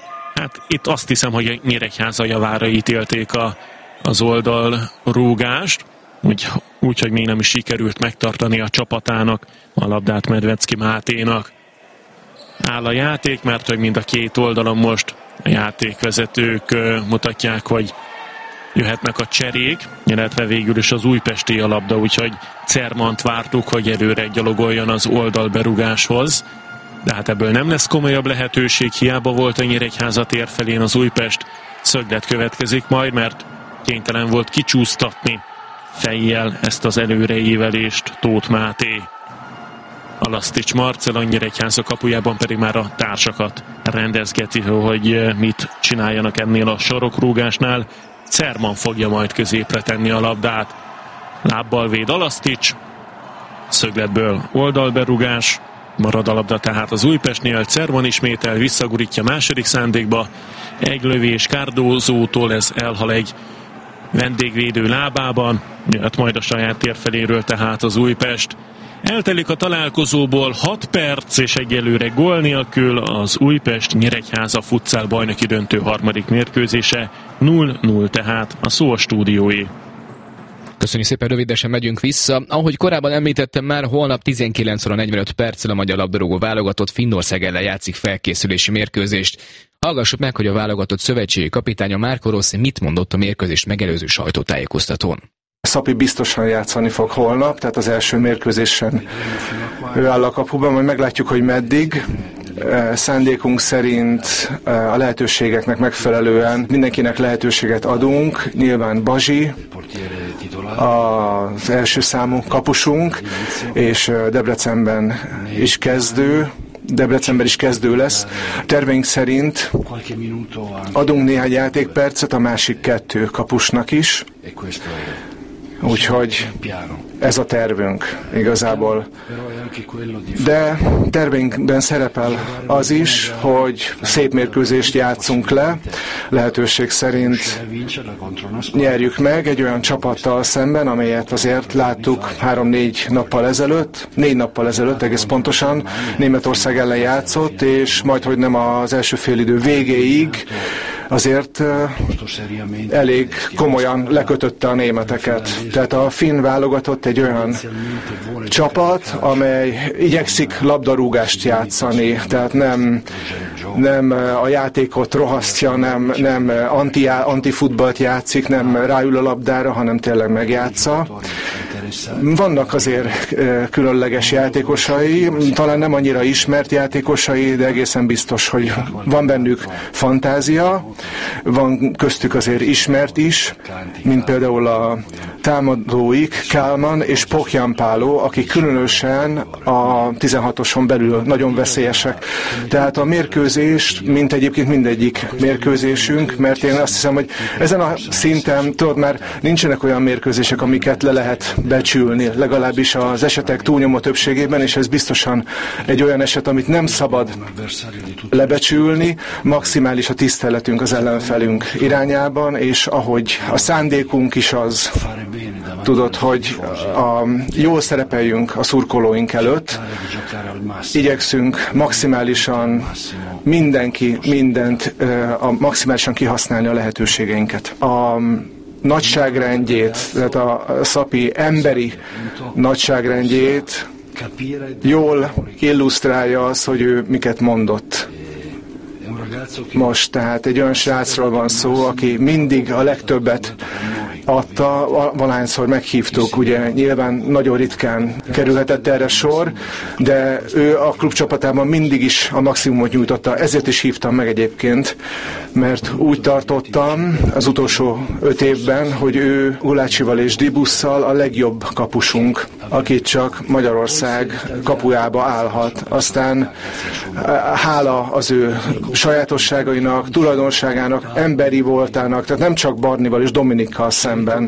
hát itt azt hiszem, hogy a Nyíregyháza javára ítélték a, az oldal rúgást, úgy, úgy, hogy még nem is sikerült megtartani a csapatának a labdát Medvecki Máténak. áll a játék, mert hogy mind a két oldalon most a játékvezetők mutatják, hogy jöhetnek a cserék, illetve végül is az újpesti a labda, úgyhogy Cermant vártuk, hogy előre gyalogoljon az oldalberugáshoz, de hát ebből nem lesz komolyabb lehetőség, hiába volt a Nyíregyháza tér felén az Újpest. Szöglet következik majd, mert kénytelen volt kicsúsztatni fejjel ezt az előreévelést Tóth Máté. Alasztics Marcel, a Nyíregyháza kapujában pedig már a társakat rendezgeti, hogy mit csináljanak ennél a sarokrúgásnál. Cerman fogja majd középre tenni a labdát. Lábbal véd Alasztics, szögletből oldalberugás, marad a labda tehát az Újpestnél. Cerman ismétel, visszagurítja második szándékba, egy lövés Cardozo-tól, ez elhal egy vendégvédő lábában, jött majd a saját tér feléről tehát az Újpest. Eltelik a találkozóból hat perc, és egyelőre gól nélkül az Újpest Nyíregyháza futsal bajnoki döntő harmadik mérkőzése. null null tehát a szó a stúdióé. Köszönjük szépen, rövidesen megyünk vissza. Ahogy korábban említettem már, holnap tizenkilenc óra negyvenöt perccel a magyar labdarúgó válogatott Finnország ellen játszik felkészülési mérkőzést. Hallgassuk meg, hogy a válogatott szövetségi kapitánya Marco Rossi mit mondott a mérkőzést megelőző sajtótájékoztatón. Szapi biztosan játszani fog holnap, tehát az első mérkőzésen ő áll a kapuban, majd meglátjuk, hogy meddig. Szándékunk szerint a lehetőségeknek megfelelően mindenkinek lehetőséget adunk. Nyilván Bazsi, az első számú kapusunk, és Debrecenben is kezdő. Debrecenben is kezdő lesz. Terveink szerint adunk néhány játékpercet a másik kettő kapusnak is. Úgyhogy ez a tervünk igazából. De terveinkben szerepel az is, hogy szép mérkőzést játszunk le, lehetőség szerint nyerjük meg egy olyan csapattal szemben, amelyet azért láttuk három-négy nappal ezelőtt, négy nappal ezelőtt egész pontosan, Németország ellen játszott, és majdhogy nem az első félidő végéig azért uh, elég komolyan lekötötte a németeket. Tehát a finn válogatott egy olyan csapat, amely igyekszik labdarúgást játszani, tehát nem, nem a játékot rohasztja, nem, nem anti, antifutballt játszik, nem ráül a labdára, hanem tényleg megjátsza. Vannak azért különleges játékosai, talán nem annyira ismert játékosai, de egészen biztos, hogy van bennük fantázia, van köztük azért ismert is, mint például a támadóik, Kálman és Pokjan Páló, akik különösen a tizenhatoson belül nagyon veszélyesek. Tehát a mérkőzés, mint egyébként mindegyik mérkőzésünk, mert én azt hiszem, hogy ezen a szinten, tudod, már nincsenek olyan mérkőzések, amiket le lehet becsülni, legalábbis az esetek túlnyomó többségében, és ez biztosan egy olyan eset, amit nem szabad lebecsülni, maximális a tiszteletünk az ellenfelünk irányában, és ahogy a szándékunk is az, tudod, hogy a, jól szerepeljünk a szurkolóink előtt, igyekszünk maximálisan mindenki, mindent a, maximálisan kihasználni a lehetőségeinket. A nagyságrendjét, tehát a szapi emberi nagyságrendjét jól illusztrálja az, hogy ő miket mondott. Most tehát egy olyan srácról van szó, aki mindig a legtöbbet adta, valahányszor meghívtuk, ugye nyilván nagyon ritkán kerülhetett erre sor, de ő a klubcsapatában mindig is a maximumot nyújtotta, ezért is hívtam meg egyébként, mert úgy tartottam az utolsó öt évben, hogy ő Gulácsival és Dibusszal a legjobb kapusunk, akit csak Magyarország kapujába állhat. Aztán hála az ő sajátosságainak, tulajdonságának, emberi voltának, tehát nem csak Barnival és Dominikkal szemben.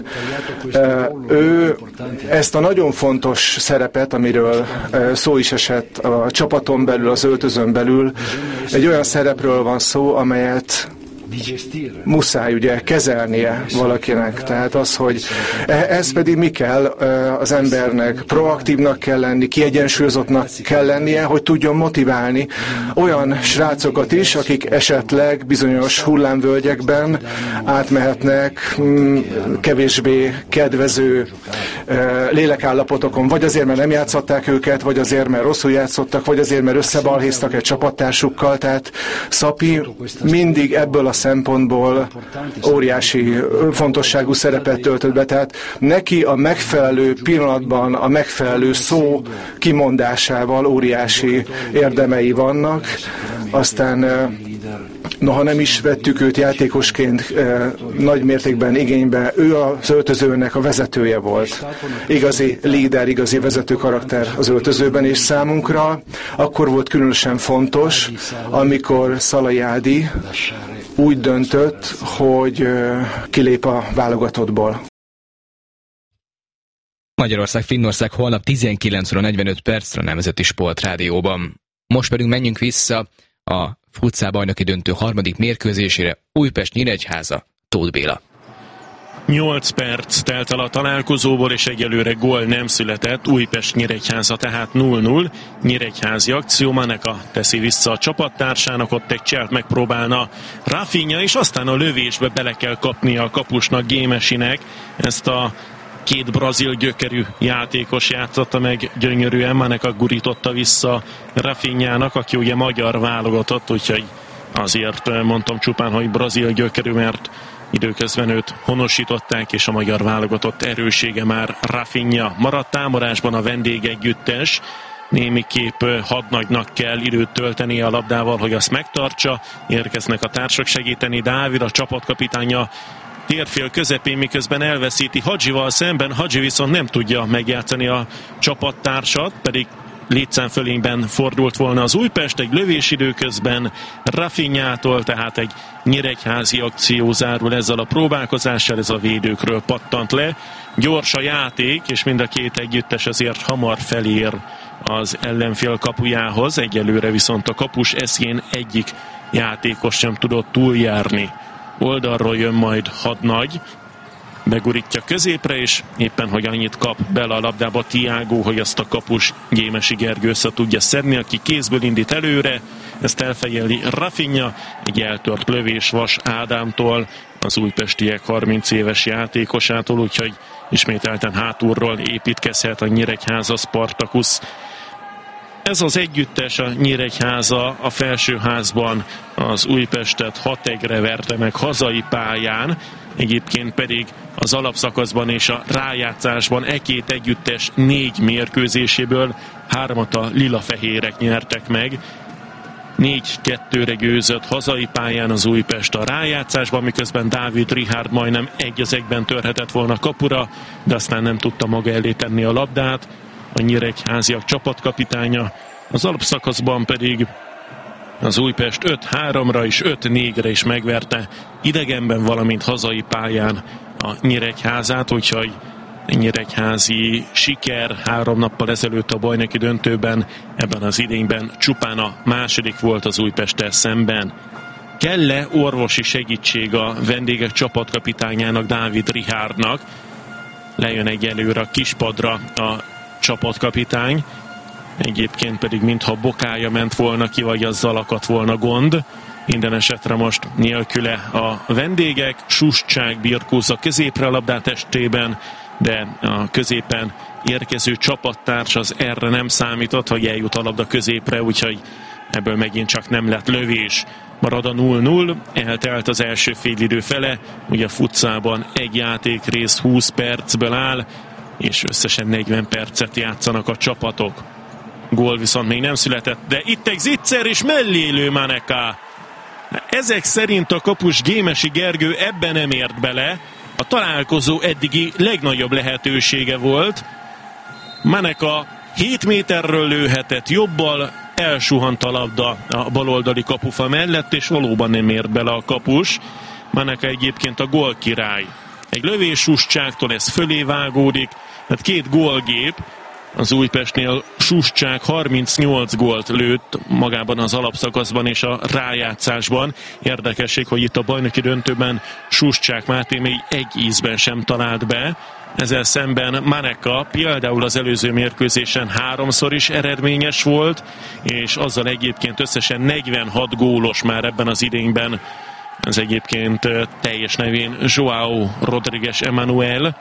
Ő ezt a nagyon fontos szerepet, amiről szó is esett a csapaton belül, az öltözön belül, egy olyan szerepről van szó, amelyet muszáj ugye kezelnie valakinek. Tehát az, hogy ez pedig mi kell az embernek, proaktívnak kell lenni, kiegyensúlyozottnak kell lennie, hogy tudjon motiválni olyan srácokat is, akik esetleg bizonyos hullámvölgyekben átmehetnek kevésbé kedvező lélekállapotokon, vagy azért, mert nem játszották őket, vagy azért, mert rosszul játszottak, vagy azért, mert összebalhéztak egy csapattársukkal. Tehát Szapi mindig ebből a szempontból óriási fontosságú szerepet töltött be. Tehát neki a megfelelő pillanatban, a megfelelő szó kimondásával óriási érdemei vannak. Aztán noha nem is vettük őt játékosként eh, nagy mértékben igénybe, ő az öltözőnek a vezetője volt. Igazi líder, igazi vezető karakter az öltözőben, és számunkra akkor volt különösen fontos, amikor Szalai Ádi úgy döntött, hogy eh, kilép a válogatottból. Magyarország-Finnország holnap tizenkilenc óra negyvenöt percre a Nemzeti Sportrádióban. Most pedig menjünk vissza a futsal bajnoki döntő harmadik mérkőzésére. Újpest-Nyíregyháza, Tóth Béla. nyolc perc telt el a találkozóból, és egyelőre gól nem született. Újpest-Nyíregyháza tehát nulla nulla. Nyíregyházi akció, Maneka teszi vissza a csapattársának, ott egy cselt megpróbálna Rafinha, és aztán a lövésbe bele kell kapnia a kapusnak, Gémesinek. Ezt a két brazil gyökerű játékos játszotta meg gyönyörűen, Maneka gurította vissza Rafinhának, aki ugye magyar válogatott, úgyhogy azért mondtam csupán, hogy brazil gyökerű, mert időközben őt honosították, és a magyar válogatott erősége már Rafinha. Maradt támadásban a vendégegyüttes, némiképp hadnagynak kell időt tölteni a labdával, hogy azt megtartsa. Érkeznek a társak segíteni, Dávid, a csapatkapitánya térfél közepén, miközben elveszíti Hadzsival szemben. Hadzsi viszont nem tudja megjátszani a csapattársat, pedig létszámfölényben fordult volna az Újpest, egy lövésidő közben Rafinhától, tehát egy nyíregyházi akció zárul ezzel a próbálkozással, ez a védőkről pattant le. Gyors a játék, és mind a két együttes azért hamar felér az ellenfél kapujához, egyelőre viszont a kapus eszén egyik játékos sem tudott túljárni. Oldalról jön majd hadnagy, begurítja középre, és éppen, hogy annyit kap bele a labdába Tiago, hogy azt a kapus Gémesi Gergő össze tudja szedni, aki kézből indít előre, ezt elfejeli Rafinha, egy eltört lövés Vas Ádámtól, az újpestiek harminc éves játékosától, úgyhogy ismételten hátulról építkezhet a Nyíregyháza Spartacus. Ez az együttes, a Nyíregyháza a felsőházban az Újpestet hat egyre verte meg hazai pályán, egyébként pedig az alapszakaszban és a rájátszásban e két együttes négy mérkőzéséből hármat a lila-fehérek nyertek meg. négy kettőre győzött hazai pályán az Újpest a rájátszásban, miközben Dávid Richard majdnem egy az egyben törhetett volna kapura, de aztán nem tudta maga elé tenni a labdát. A nyíregyháziak csapatkapitánya, az alapszakaszban pedig az Újpest öt háromra és öt négyre is megverte idegenben, valamint hazai pályán a Nyíregyházát, úgyhogy nyíregyházi siker három nappal ezelőtt a bajnoki döntőben, ebben az idényben csupán a második volt az Újpesttel szemben. Kell-e orvosi segítség a vendégek csapatkapitányának, Dávid Richardnak? Lejön egyelőre a kispadra a csapatkapitány, egyébként pedig mintha bokája ment volna ki, vagy azzal akadt volna gond. Minden esetre most nélküle a vendégek, Suscsák birkózza középre a labdát testében, de a középen érkező csapattárs az erre nem számított, hogy eljut a labda középre, úgyhogy ebből megint csak nem lett lövés. Marad a nulla nulla, eltelt az első félidő fele, ugye a futszában egy játékrész húsz percből áll, és összesen negyven percet játszanak a csapatok. Gól viszont még nem született, de itt egy zicser és mellélő Maneka. Ezek szerint a kapus Gémesi Gergő ebben nem ért bele, a találkozó eddigi legnagyobb lehetősége volt. Maneka hét méterről lőhetett jobbal, elsuhant a labda a baloldali kapufa mellett, és valóban nem ért bele a kapus. Maneka egyébként a gólkirály. Egy lövés Suscsáktól ez fölé vágódik, tehát két gólgép, az Újpestnél Suscsák harmincnyolc gólt lőtt magában az alapszakaszban és a rájátszásban. Érdekesség, hogy itt a bajnoki döntőben Suscsák Máté még egy ízben sem talált be. Ezzel szemben Maneka például az előző mérkőzésen háromszor is eredményes volt, és azzal egyébként összesen negyvenhat gólos már ebben az idényben. Ez egyébként teljes nevén João Rodrigues Emanuel.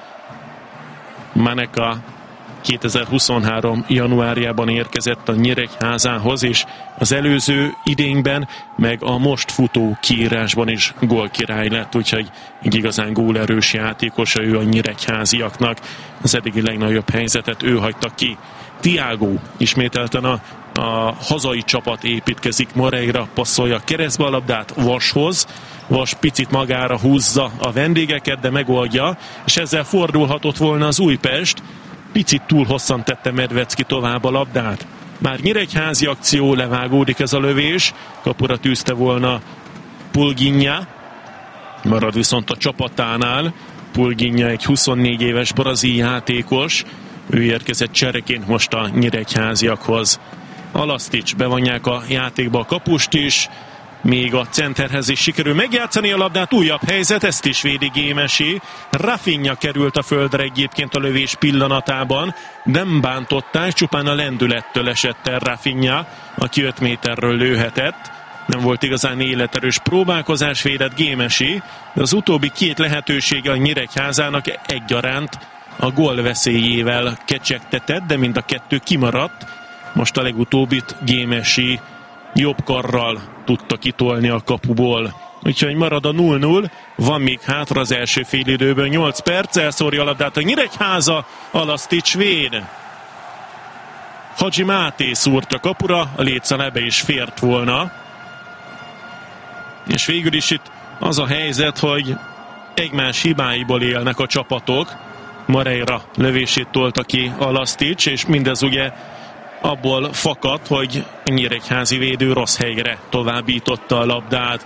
Maneka kétezer-huszonhárom januárjában érkezett a Nyíregyházához, és az előző idényben, meg a most futó kiírásban is gólkirály lett, úgyhogy egy igazán gólerős játékosa ő a nyíregyháziaknak. Az eddigi legnagyobb helyzetet ő hagyta ki. Thiago ismételten a, a hazai csapat építkezik, Moreira passzolja keresztbe a labdát Vashoz, Vas picit magára húzza a vendégeket, de megoldja, és ezzel fordulhatott volna az Újpest. Picit túl hosszan tette Medvecki tovább a labdát. Már nyíregyházi akció, levágódik ez a lövés, kapura tűzte volna Pulginha, marad viszont a csapatánál. Pulginha egy huszonnégy éves brazil játékos, ő érkezett csereként most a nyíregyháziakhoz. Alasztics bevonják a játékba a kapust is, még a centerhez is sikerül megjátszani a labdát, újabb helyzet, ezt is védi Gémesi. Rafinha került a földre egyébként a lövés pillanatában, nem bántották, csupán a lendülettől esett el Rafinha, aki öt méterről lőhetett. Nem volt igazán életerős próbálkozás, védett Gémesi, de az utóbbi két lehetősége a Nyíregyházának egyaránt a gól veszélyével kecsegtetett, de mind a kettő kimaradt. Most a legutóbbit Gémesi jobb karral tudta kitolni a kapuból. Úgyhogy marad a null null, van még hátra az első félidőből nyolc perc, elszórja a labdát a Nyíregyháza, Alasztics véd. Hadzsi Máté szúrt a kapura, a létszal ebbe is fért volna. És végül is itt az a helyzet, hogy egymás hibáiból élnek a csapatok. Moreira lövését tolta ki Alasztics, és mindez ugye abból fakad, hogy a nyíregyházi védő rossz helyre továbbította a labdát.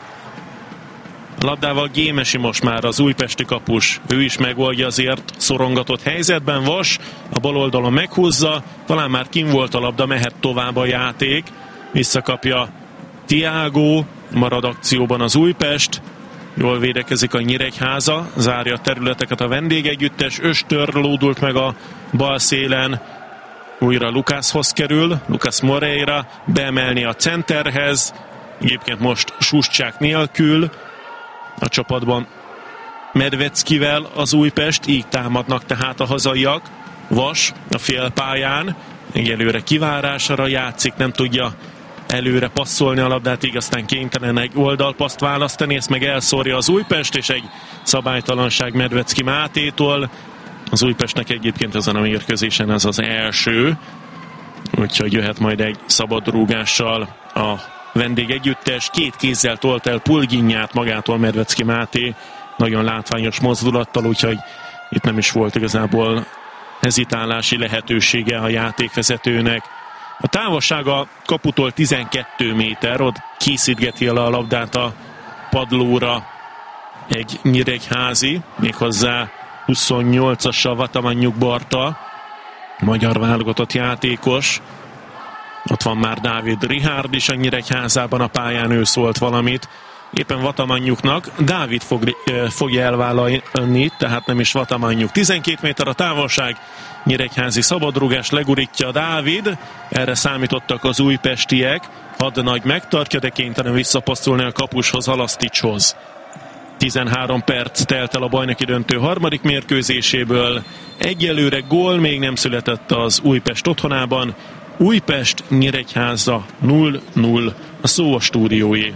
A labdával Gémesi most már az újpesti kapus, ő is megoldja azért szorongatott helyzetben. Vas a bal oldalon meghúzza, talán már kim volt a labda, mehet tovább a játék, visszakapja Thiago, marad akcióban az Újpest, jól védekezik a Nyíregyháza, zárja a területeket a vendégegyüttes, Östör lódult meg a bal szélen, újra Lukászhoz kerül, Lucas Moreira beemelni a centerhez, egyébként most Suscsák nélkül, a csapatban Medveckivel az Újpest, így támadnak tehát a hazaiak. Vas a félpályán, egyelőre kivárásra játszik, nem tudja előre passzolni a labdát, így aztán kénytelen egy oldalpaszt választani, ezt meg elszórja az Újpest, és egy szabálytalanság Medvecki Mátétól. Az Újpestnek egyébként ezen a mérkőzésen ez az első, úgyhogy jöhet majd egy szabad rúgással a vendégegyüttes. Két kézzel tolt el Pulginját magától Medvecki Máté, nagyon látványos mozdulattal, úgyhogy itt nem is volt igazából hezitálási lehetősége a játékvezetőnek. A távolsága kaputól tizenkét méter, ott készítgeti el a labdát a padlóra egy nyíregyházi, méghozzá huszonnyolcassal Vatamanyjuk Barta, magyar válogatott játékos. Ott van már Dávid Richárd is a Nyíregyházában a pályán, ő szólt valamit éppen Vatamanyjuknak. Dávid fog, fogja elvállalni, tehát nem is Vatamanyjuk. tizenkét méter a távolság, nyíregyházi szabadrugás, legurítja Dávid, erre számítottak az újpestiek, hadnagy megtartja, de kénytelen visszapasszolni a kapushoz, Alaszticshoz. tizenhárom perc telt el a bajnoki döntő harmadik mérkőzéséből, egyelőre gól még nem született az Újpest otthonában. Újpest Nyíregyháza null null, a szó a stúdióé.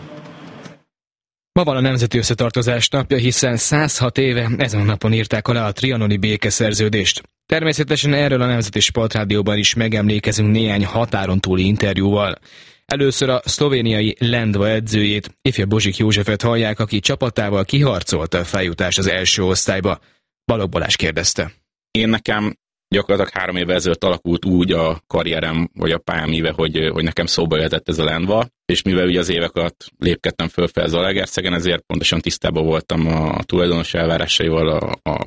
Ma van a Nemzeti Összetartozás napja, hiszen száz hat éve ezen a napon írták alá a trianoni békeszerződést. Természetesen erről a Nemzeti Sportrádióban is megemlékezünk néhány határon túli interjúval. Először a szlovéniai Lendva edzőjét, ifjabb Bozsik Józsefet hallják, aki csapatával kiharcolta a feljutást az első osztályba. Balogh Balázs kérdezte. Én nekem gyakorlatilag három évvel ezelőtt alakult úgy a karrierem, vagy a pályám íve, hogy, hogy nekem szóba jöhetett ez a Lendva, és mivel ugye az évek alatt lépkedtem föl fel Zalaegerszegen, ezért pontosan tisztában voltam a tulajdonos elvárásaival, a, a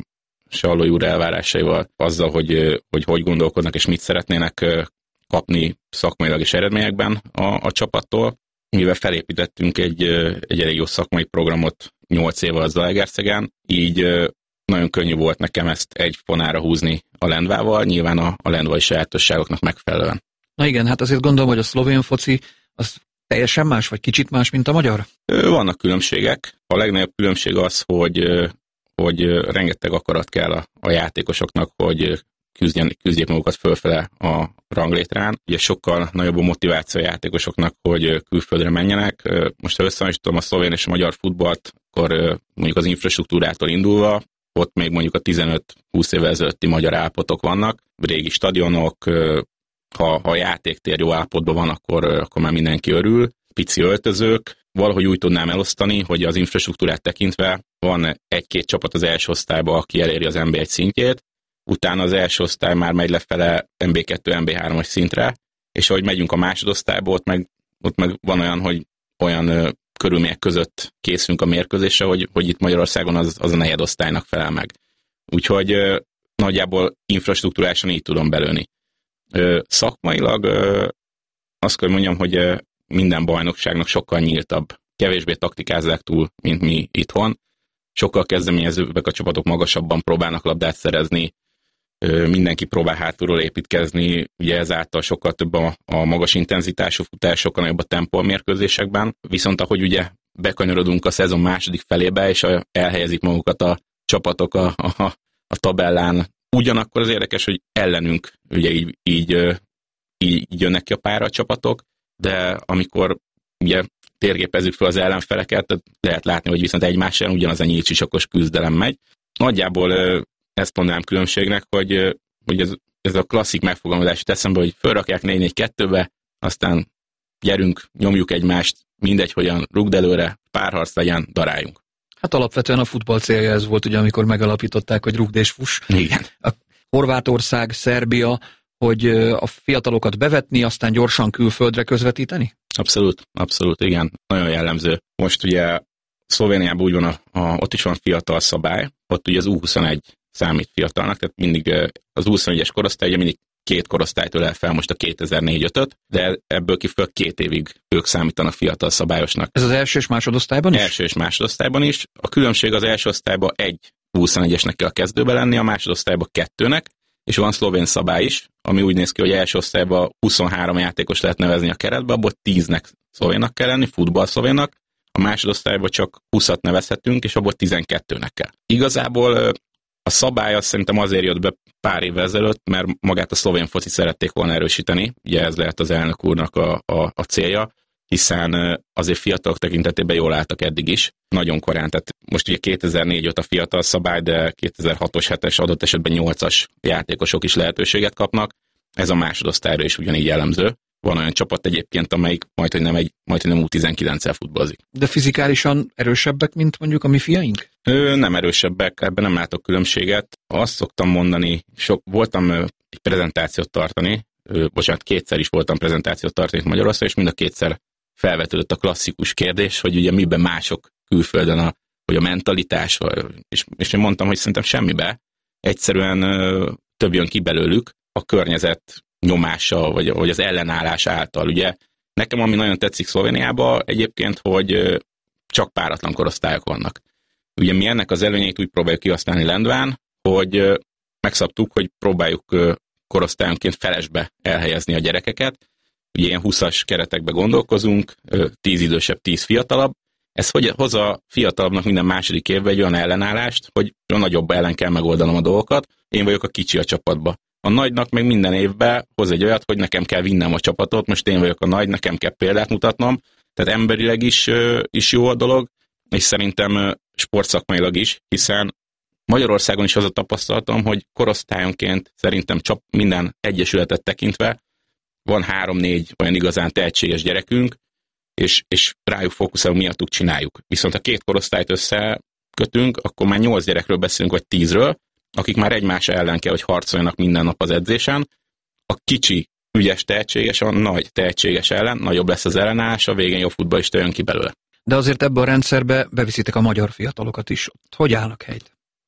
Sallói úr elvárásaival, azzal, hogy, hogy hogy gondolkodnak és mit szeretnének kapni szakmailag és eredményekben a, a csapattól. Mivel felépítettünk egy, egy elég jó szakmai programot nyolc éve az Zalaegerszegen, így nagyon könnyű volt nekem ezt egy fonára húzni a Lendvával, nyilván a, a lendvai sajátosságoknak megfelelően. Na igen, hát azért gondolom, hogy a szlovén foci az teljesen más, vagy kicsit más, mint a magyar? Vannak különbségek. A legnagyobb különbség az, hogy, hogy rengeteg akarat kell a, a játékosoknak, hogy küzdjen, küzdjék magukat fölfele a ranglétrán. Ugye sokkal nagyobb a motiváció a játékosoknak, hogy külföldre menjenek. Most ha összehasonlítom a szlovén és a magyar futballt, akkor mondjuk az infrastruktúrától indulva, ott még mondjuk a tizenöt-húsz évvel ezelőtti magyar állapotok vannak, régi stadionok, ha, ha a játéktér jó állapotban van, akkor, akkor már mindenki örül. Pici öltözők, valahogy úgy tudnám elosztani, hogy az infrastruktúrát tekintve van egy-két csapat az első osztályban, aki eléri az en bé egy szintjét, utána az első osztály már megy lefele en bé kettő, en bé hármas szintre, és ahogy megyünk a másodosztályba, ott meg, ott meg van olyan, hogy olyan ö, körülmények között készülünk a mérkőzésre, hogy, hogy itt Magyarországon az, az a negyedosztálynak felel meg. Úgyhogy ö, nagyjából infrastruktúrásan így tudom belőni. Ö, szakmailag ö, azt kell mondjam, hogy ö, minden bajnokságnak sokkal nyíltabb. Kevésbé taktikázzák túl, mint mi itthon. Sokkal kezdeményezőbbek a csapatok, magasabban próbálnak labdát szerezni, mindenki próbál hátulról építkezni, ugye ezáltal sokkal több a, a magas intenzitású futás, sokkal nagyobb a tempó a mérkőzésekben, viszont ahogy ugye bekanyarodunk a szezon második felébe, és a, elhelyezik magukat a csapatok a, a, a tabellán, ugyanakkor az érdekes, hogy ellenünk ugye így, így, így jönnek ki a pályára a csapatok, de amikor ugye térképezzük fel az ellenfeleket, tehát lehet látni, hogy viszont egymás ellen ugyanaz a nyílcsisakos küzdelem megy. Nagyjából ezt mondanám különbségnek, hogy, hogy ez, ez a klasszik megfogalmazás eszembe, hogy fölrakják négy négy kettőbe, aztán gyerünk, nyomjuk egymást, mindegy, hogyan rugd előre, párharc legyen, daráljunk. Hát alapvetően a futball célja ez volt, ugye, amikor megalapították, hogy rugd és fuss. Igen. A Horvátország, Szerbia, hogy a fiatalokat bevetni, aztán gyorsan külföldre közvetíteni? Abszolút, abszolút, igen. Nagyon jellemző. Most ugye Szlovéniában úgy van, a, a, ott is van fiatal szabály, ott ugye az U huszonegy számít fiatalnak, tehát mindig az U huszonegyes korosztály, ugye mindig két korosztálytól el fel most a kétezer-négy-ötöt, de ebből ki föl két évig ők számítanak fiatal szabályosnak. Ez az első és másodosztályban is? Első és másodosztályban is. A különbség az első osztályban egy U huszonegyesnek kell a kezdőbe lenni, a másodosztályban kettőnek, és van szlovén szabály is, ami úgy néz ki, hogy első osztályban huszonhárom játékos lehet nevezni a keretbe, abból tíznek szlovénnak kell lenni, futball szlovénnak, a másodosztályban csak húszat nevezhetünk, és abból tizenkettőnek kell. Igazából a szabály azt szerintem azért jött be pár évvel ezelőtt, mert magát a szlovén focit szerették volna erősíteni, ugye ez lehet az elnök úrnak a, a, a célja, hiszen azért fiatalok tekintetében jól álltak eddig is, nagyon korán, tehát most ugye kétezer-négy óta fiatal szabály, de kétezer-hatos, hetes adott esetben nyolcas játékosok is lehetőséget kapnak, ez a másodosztályra is ugyanígy jellemző. Van olyan csapat egyébként, amelyik majdhogy nem, egy, majdhogy nem U tizenkilenccel futballozik. De fizikálisan erősebbek, mint mondjuk a mi fiaink? Ő, nem erősebbek, ebben nem látok különbséget. Azt szoktam mondani, sok, voltam egy prezentációt tartani, ö, bocsánat, kétszer is voltam prezentációt tartani Magyarországon, és mind a kétszer felvetődött a klasszikus kérdés, hogy ugye miben mások külföldön, a, hogy a mentalitás, vagy, és, és én mondtam, hogy szerintem semmibe. Egyszerűen ö, több jön ki belőlük, a környezet nyomása, vagy, vagy az ellenállás által. Ugye nekem ami nagyon tetszik Szlovéniában egyébként, hogy csak páratlan korosztályok vannak. Ugye mi ennek az előnyeit úgy próbáljuk kihasználni Lendván, hogy megszabtuk, hogy próbáljuk korosztályonként felesbe elhelyezni a gyerekeket. Ugye ilyen húszas keretekbe gondolkozunk, tíz idősebb, tíz fiatalabb. Ez hogy hoz a fiatalabbnak minden második évben egy olyan ellenállást, hogy a nagyobb ellen kell megoldanom a dolgokat, én vagyok a kicsi a csapatba. A nagynak meg minden évben hoz egy olyat, hogy nekem kell vinnem a csapatot, most én vagyok a nagy, nekem kell példát mutatnom, tehát emberileg is, is jó a dolog, és szerintem sportszakmailag is, hiszen Magyarországon is az a tapasztalatom, hogy korosztályonként szerintem csak minden egyesületet tekintve van három-négy olyan igazán tehetséges gyerekünk, és, és rájuk fókuszálunk, miattuk csináljuk. Viszont ha két korosztályt összekötünk, akkor már nyolc gyerekről beszélünk, vagy tízről, akik már egymás ellen kell, hogy harcoljanak minden nap az edzésen. A kicsi, ügyes, tehetséges, a nagy tehetséges ellen, nagyobb lesz az ellenállás, a végén jó futballista jön ki belőle. De azért ebbe a rendszerbe beviszitek a magyar fiatalokat is. Hogy állnak helyt?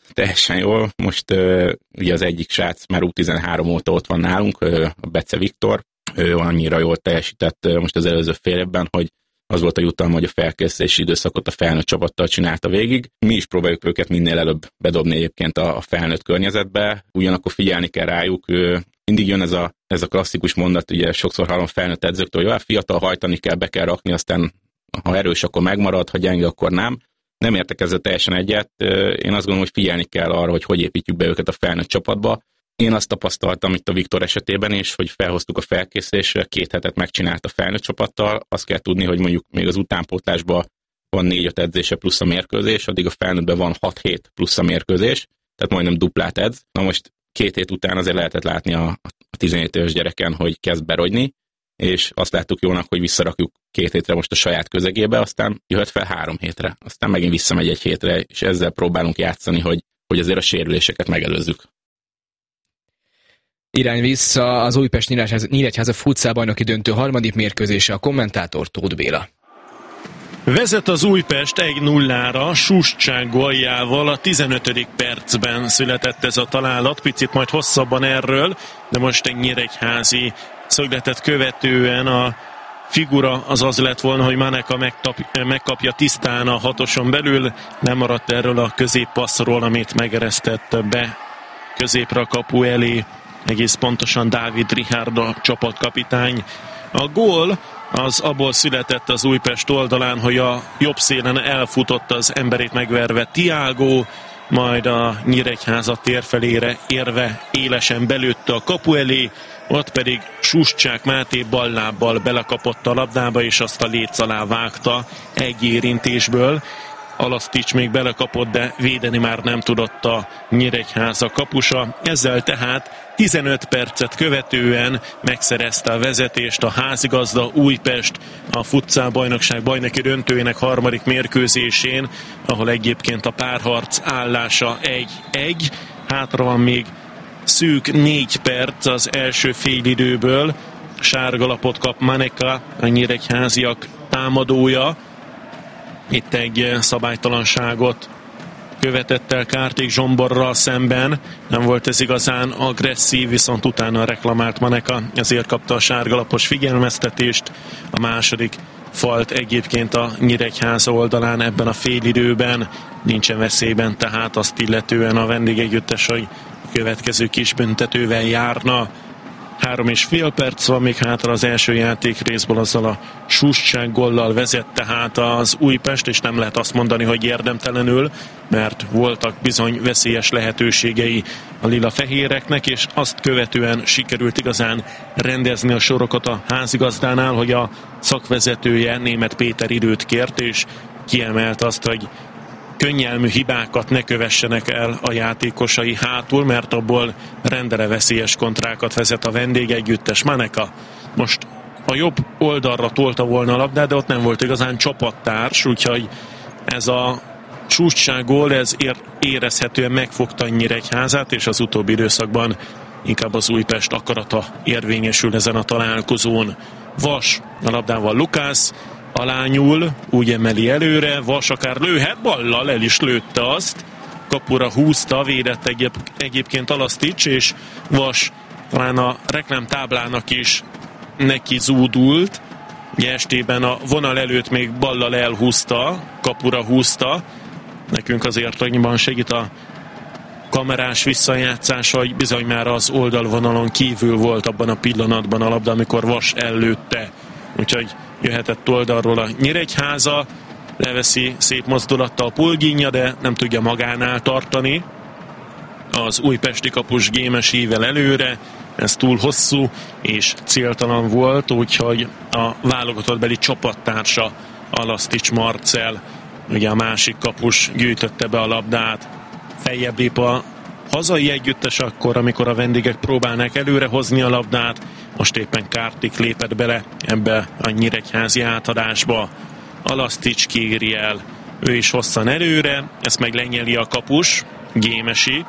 teljesen jól. Most uh, ugye az egyik srác már U tizenhárom óta ott van nálunk, uh, a Bece Viktor. Ő annyira jól teljesített uh, most az előző fél évben, hogy az volt a jutalma, hogy a felkészülési időszakot a felnőtt csapattal csinálta végig. Mi is próbáljuk őket minél előbb bedobni egyébként a, a felnőtt környezetbe, ugyanakkor figyelni kell rájuk. Uh, mindig jön ez a, ez a klasszikus mondat, ugye sokszor hallom felnőtt edzőktől, hogy fiatal hajtani kell, be kell rakni, aztán ha erős, akkor megmarad, ha gyenge, akkor nem. Nem értek ezzel teljesen egyet. Én azt gondolom, hogy figyelni kell arra, hogy hogy építjük be őket a felnőtt csapatba. Én azt tapasztaltam itt a Viktor esetében is, hogy felhoztuk a felkészülésre, két hetet megcsinált a felnőtt csapattal. Azt kell tudni, hogy mondjuk még az utánpótlásban van négy-öt edzése plusz a mérkőzés, addig a felnőttben van hat hét plusz a mérkőzés, tehát majdnem duplát edz. Na most két hét után azért lehetett látni a, a tizenhét éves gyereken, hogy kezd berogyni, és azt láttuk jónak, hogy visszarakjuk két hétre most a saját közegébe, aztán jöhet fel három hétre, aztán megint visszamegy egy hétre, és ezzel próbálunk játszani, hogy, hogy azért a sérüléseket megelőzzük. Irány vissza az Újpest Nyíregyháza futsal bajnoki döntő harmadik mérkőzése, a kommentátor Tóth Béla. Vezet az Újpest egy nullára, Suscsák góljával, a tizenötödik percben született ez a találat, picit majd hosszabban erről, de most egy nyíregyházi szögletet követően a figura az az lett volna, hogy Maneka megtap, megkapja tisztán a hatoson belül, nem maradt erről a középpasszról, amit megeresztett be középre a kapu elé, egész pontosan Dávid Richárd a csapatkapitány. A gól az abból született az Újpest oldalán, hogy a jobb szélen elfutott az emberét megverve Tiago, majd a Nyíregyháza térfelére érve élesen belőtte a kapu elé, ott pedig Suscsák Máté ballábbal belekapott a labdába, és azt a léc alá vágta egy érintésből. Alasztics még belekapott, de védeni már nem tudott a Nyíregyháza kapusa. Ezzel tehát tizenöt percet követően megszerezte a vezetést a házigazda Újpest a futsal bajnokság bajnoki döntőjének harmadik mérkőzésén, ahol egyébként a párharc állása egy egy. Hátra van még szűk négy perc az első félidőből. Sárgalapot kap Maneka, a nyíregyháziak támadója. Itt egy szabálytalanságot követett el Kárték Zsomborral szemben. Nem volt ez igazán agresszív, viszont utána reklamált Maneka, ezért kapta a sárgalapos figyelmeztetést. A második falt egyébként a Nyíregyháza oldalán ebben a félidőben. Nincsen veszélyben, tehát azt illetően a vendégegyüttes, hogy a következő kis büntetővel járna. Három és fél perc van még hátra az első játék részből, azzal a Suscsák gollal vezet tehát az Újpest, és nem lehet azt mondani, hogy érdemtelenül, mert voltak bizony veszélyes lehetőségei a lila-fehéreknek, és azt követően sikerült igazán rendezni a sorokat a házigazdánál, hogy a szakvezetője, Németh Péter időt kért, és kiemelt azt, hogy könnyelmű hibákat ne kövessenek el a játékosai hátul, mert abból rendele veszélyes kontrákat vezet a vendégegyüttes. Maneka most a jobb oldalra tolta volna a labdát, de ott nem volt igazán csapattárs, úgyhogy ez a Suscsák gól, ez érezhetően megfogta Nyíregyházát, és az utóbbi időszakban inkább az Újpest akarata érvényesül ezen a találkozón. Vas a labdával Lukász, alányul, úgy emeli előre, Vas akár lőhet, ballal el is lőtte azt, kapura húzta, védett egyéb, egyébként Alasztics, és Vas talán a reklámtáblának is neki zúdult, ugye estében a vonal előtt még ballal elhúzta, kapura húzta, nekünk azért annyiban segít a kamerás visszajátszás, hogy bizony már az oldalvonalon kívül volt abban a pillanatban a labda, amikor Vas ellőtte, úgyhogy jöhetett oldalról a Nyíregyháza, leveszi szép mozdulattal Pulginja, de nem tudja magánál tartani. Az újpesti kapus Gémes ível előre, ez túl hosszú és céltalan volt, úgyhogy a válogatottbeli csapattársa Alasztics Marcell, ugye a másik kapus gyűjtötte be a labdát. Feljebb lép a hazai együttes akkor, amikor a vendégek próbálnak előre hozni a labdát. Most éppen Kártik lépett bele ebbe a nyíregyházi átadásba. Alasztics kéri el, ő is hosszan előre, ezt meg lenyeli a kapus, Gémesi.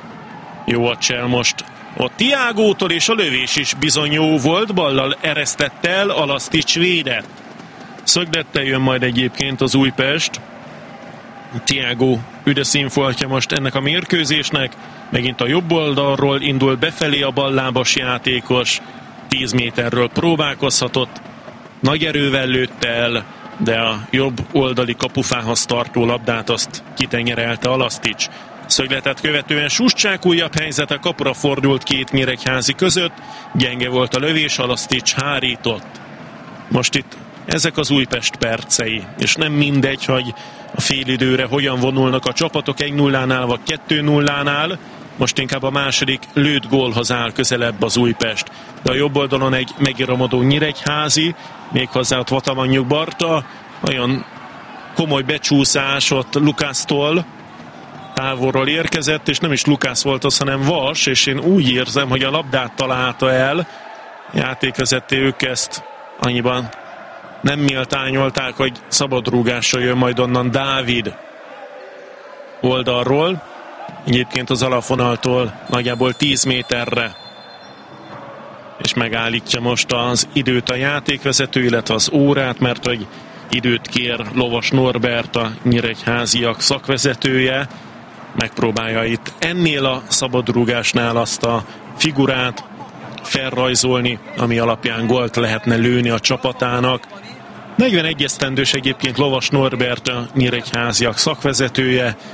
Jó a csel most ott Tiágótól, és a lövés is bizony jó volt, ballal eresztett el, Alasztics védett. Szöglettel jön majd egyébként az Újpest. Thiago üde színfoltja most ennek a mérkőzésnek. Megint a jobb oldalról indul befelé a ballábas játékos. tíz méterről próbálkozhatott. Nagy erővel lőtte el, de a jobb oldali kapufához tartó labdát azt kitenyerelte Alasztics. Szögletet követően Suscsák újabb helyzete, kapura fordult két nyíregyházi között. Gyenge volt a lövés, Alasztics hárított. Most itt ezek az Újpest percei, és nem mindegy, hogy a félidőre hogyan vonulnak a csapatok, egy nullánál vagy kettő nullánál. Most inkább a második lőtt gólhoz áll közelebb az Újpest. De a jobb oldalon egy megiramodó nyíregyházi, méghozzá ott Vatamanyjuk Barta, olyan komoly becsúszás ott Lukásztól távolról érkezett, és nem is Lukász volt az, hanem Vas, és én úgy érzem, hogy a labdát találta el. Játékvezető ők ezt annyiban nem méltányolták, hogy szabadrúgással jön majd onnan Dávid oldalról. Egyébként az alapvonaltól nagyjából tíz méterre. És megállítja most az időt a játékvezető, illetve az órát, mert hogy időt kér Lovas Norbert, a nyíregyháziak szakvezetője. Megpróbálja itt ennél a szabadrúgásnál azt a figurát felrajzolni, ami alapján gólt lehetne lőni a csapatának. negyvenegy esztendős egyébként Lovas Norbert, a nyíregyháziak szakvezetője.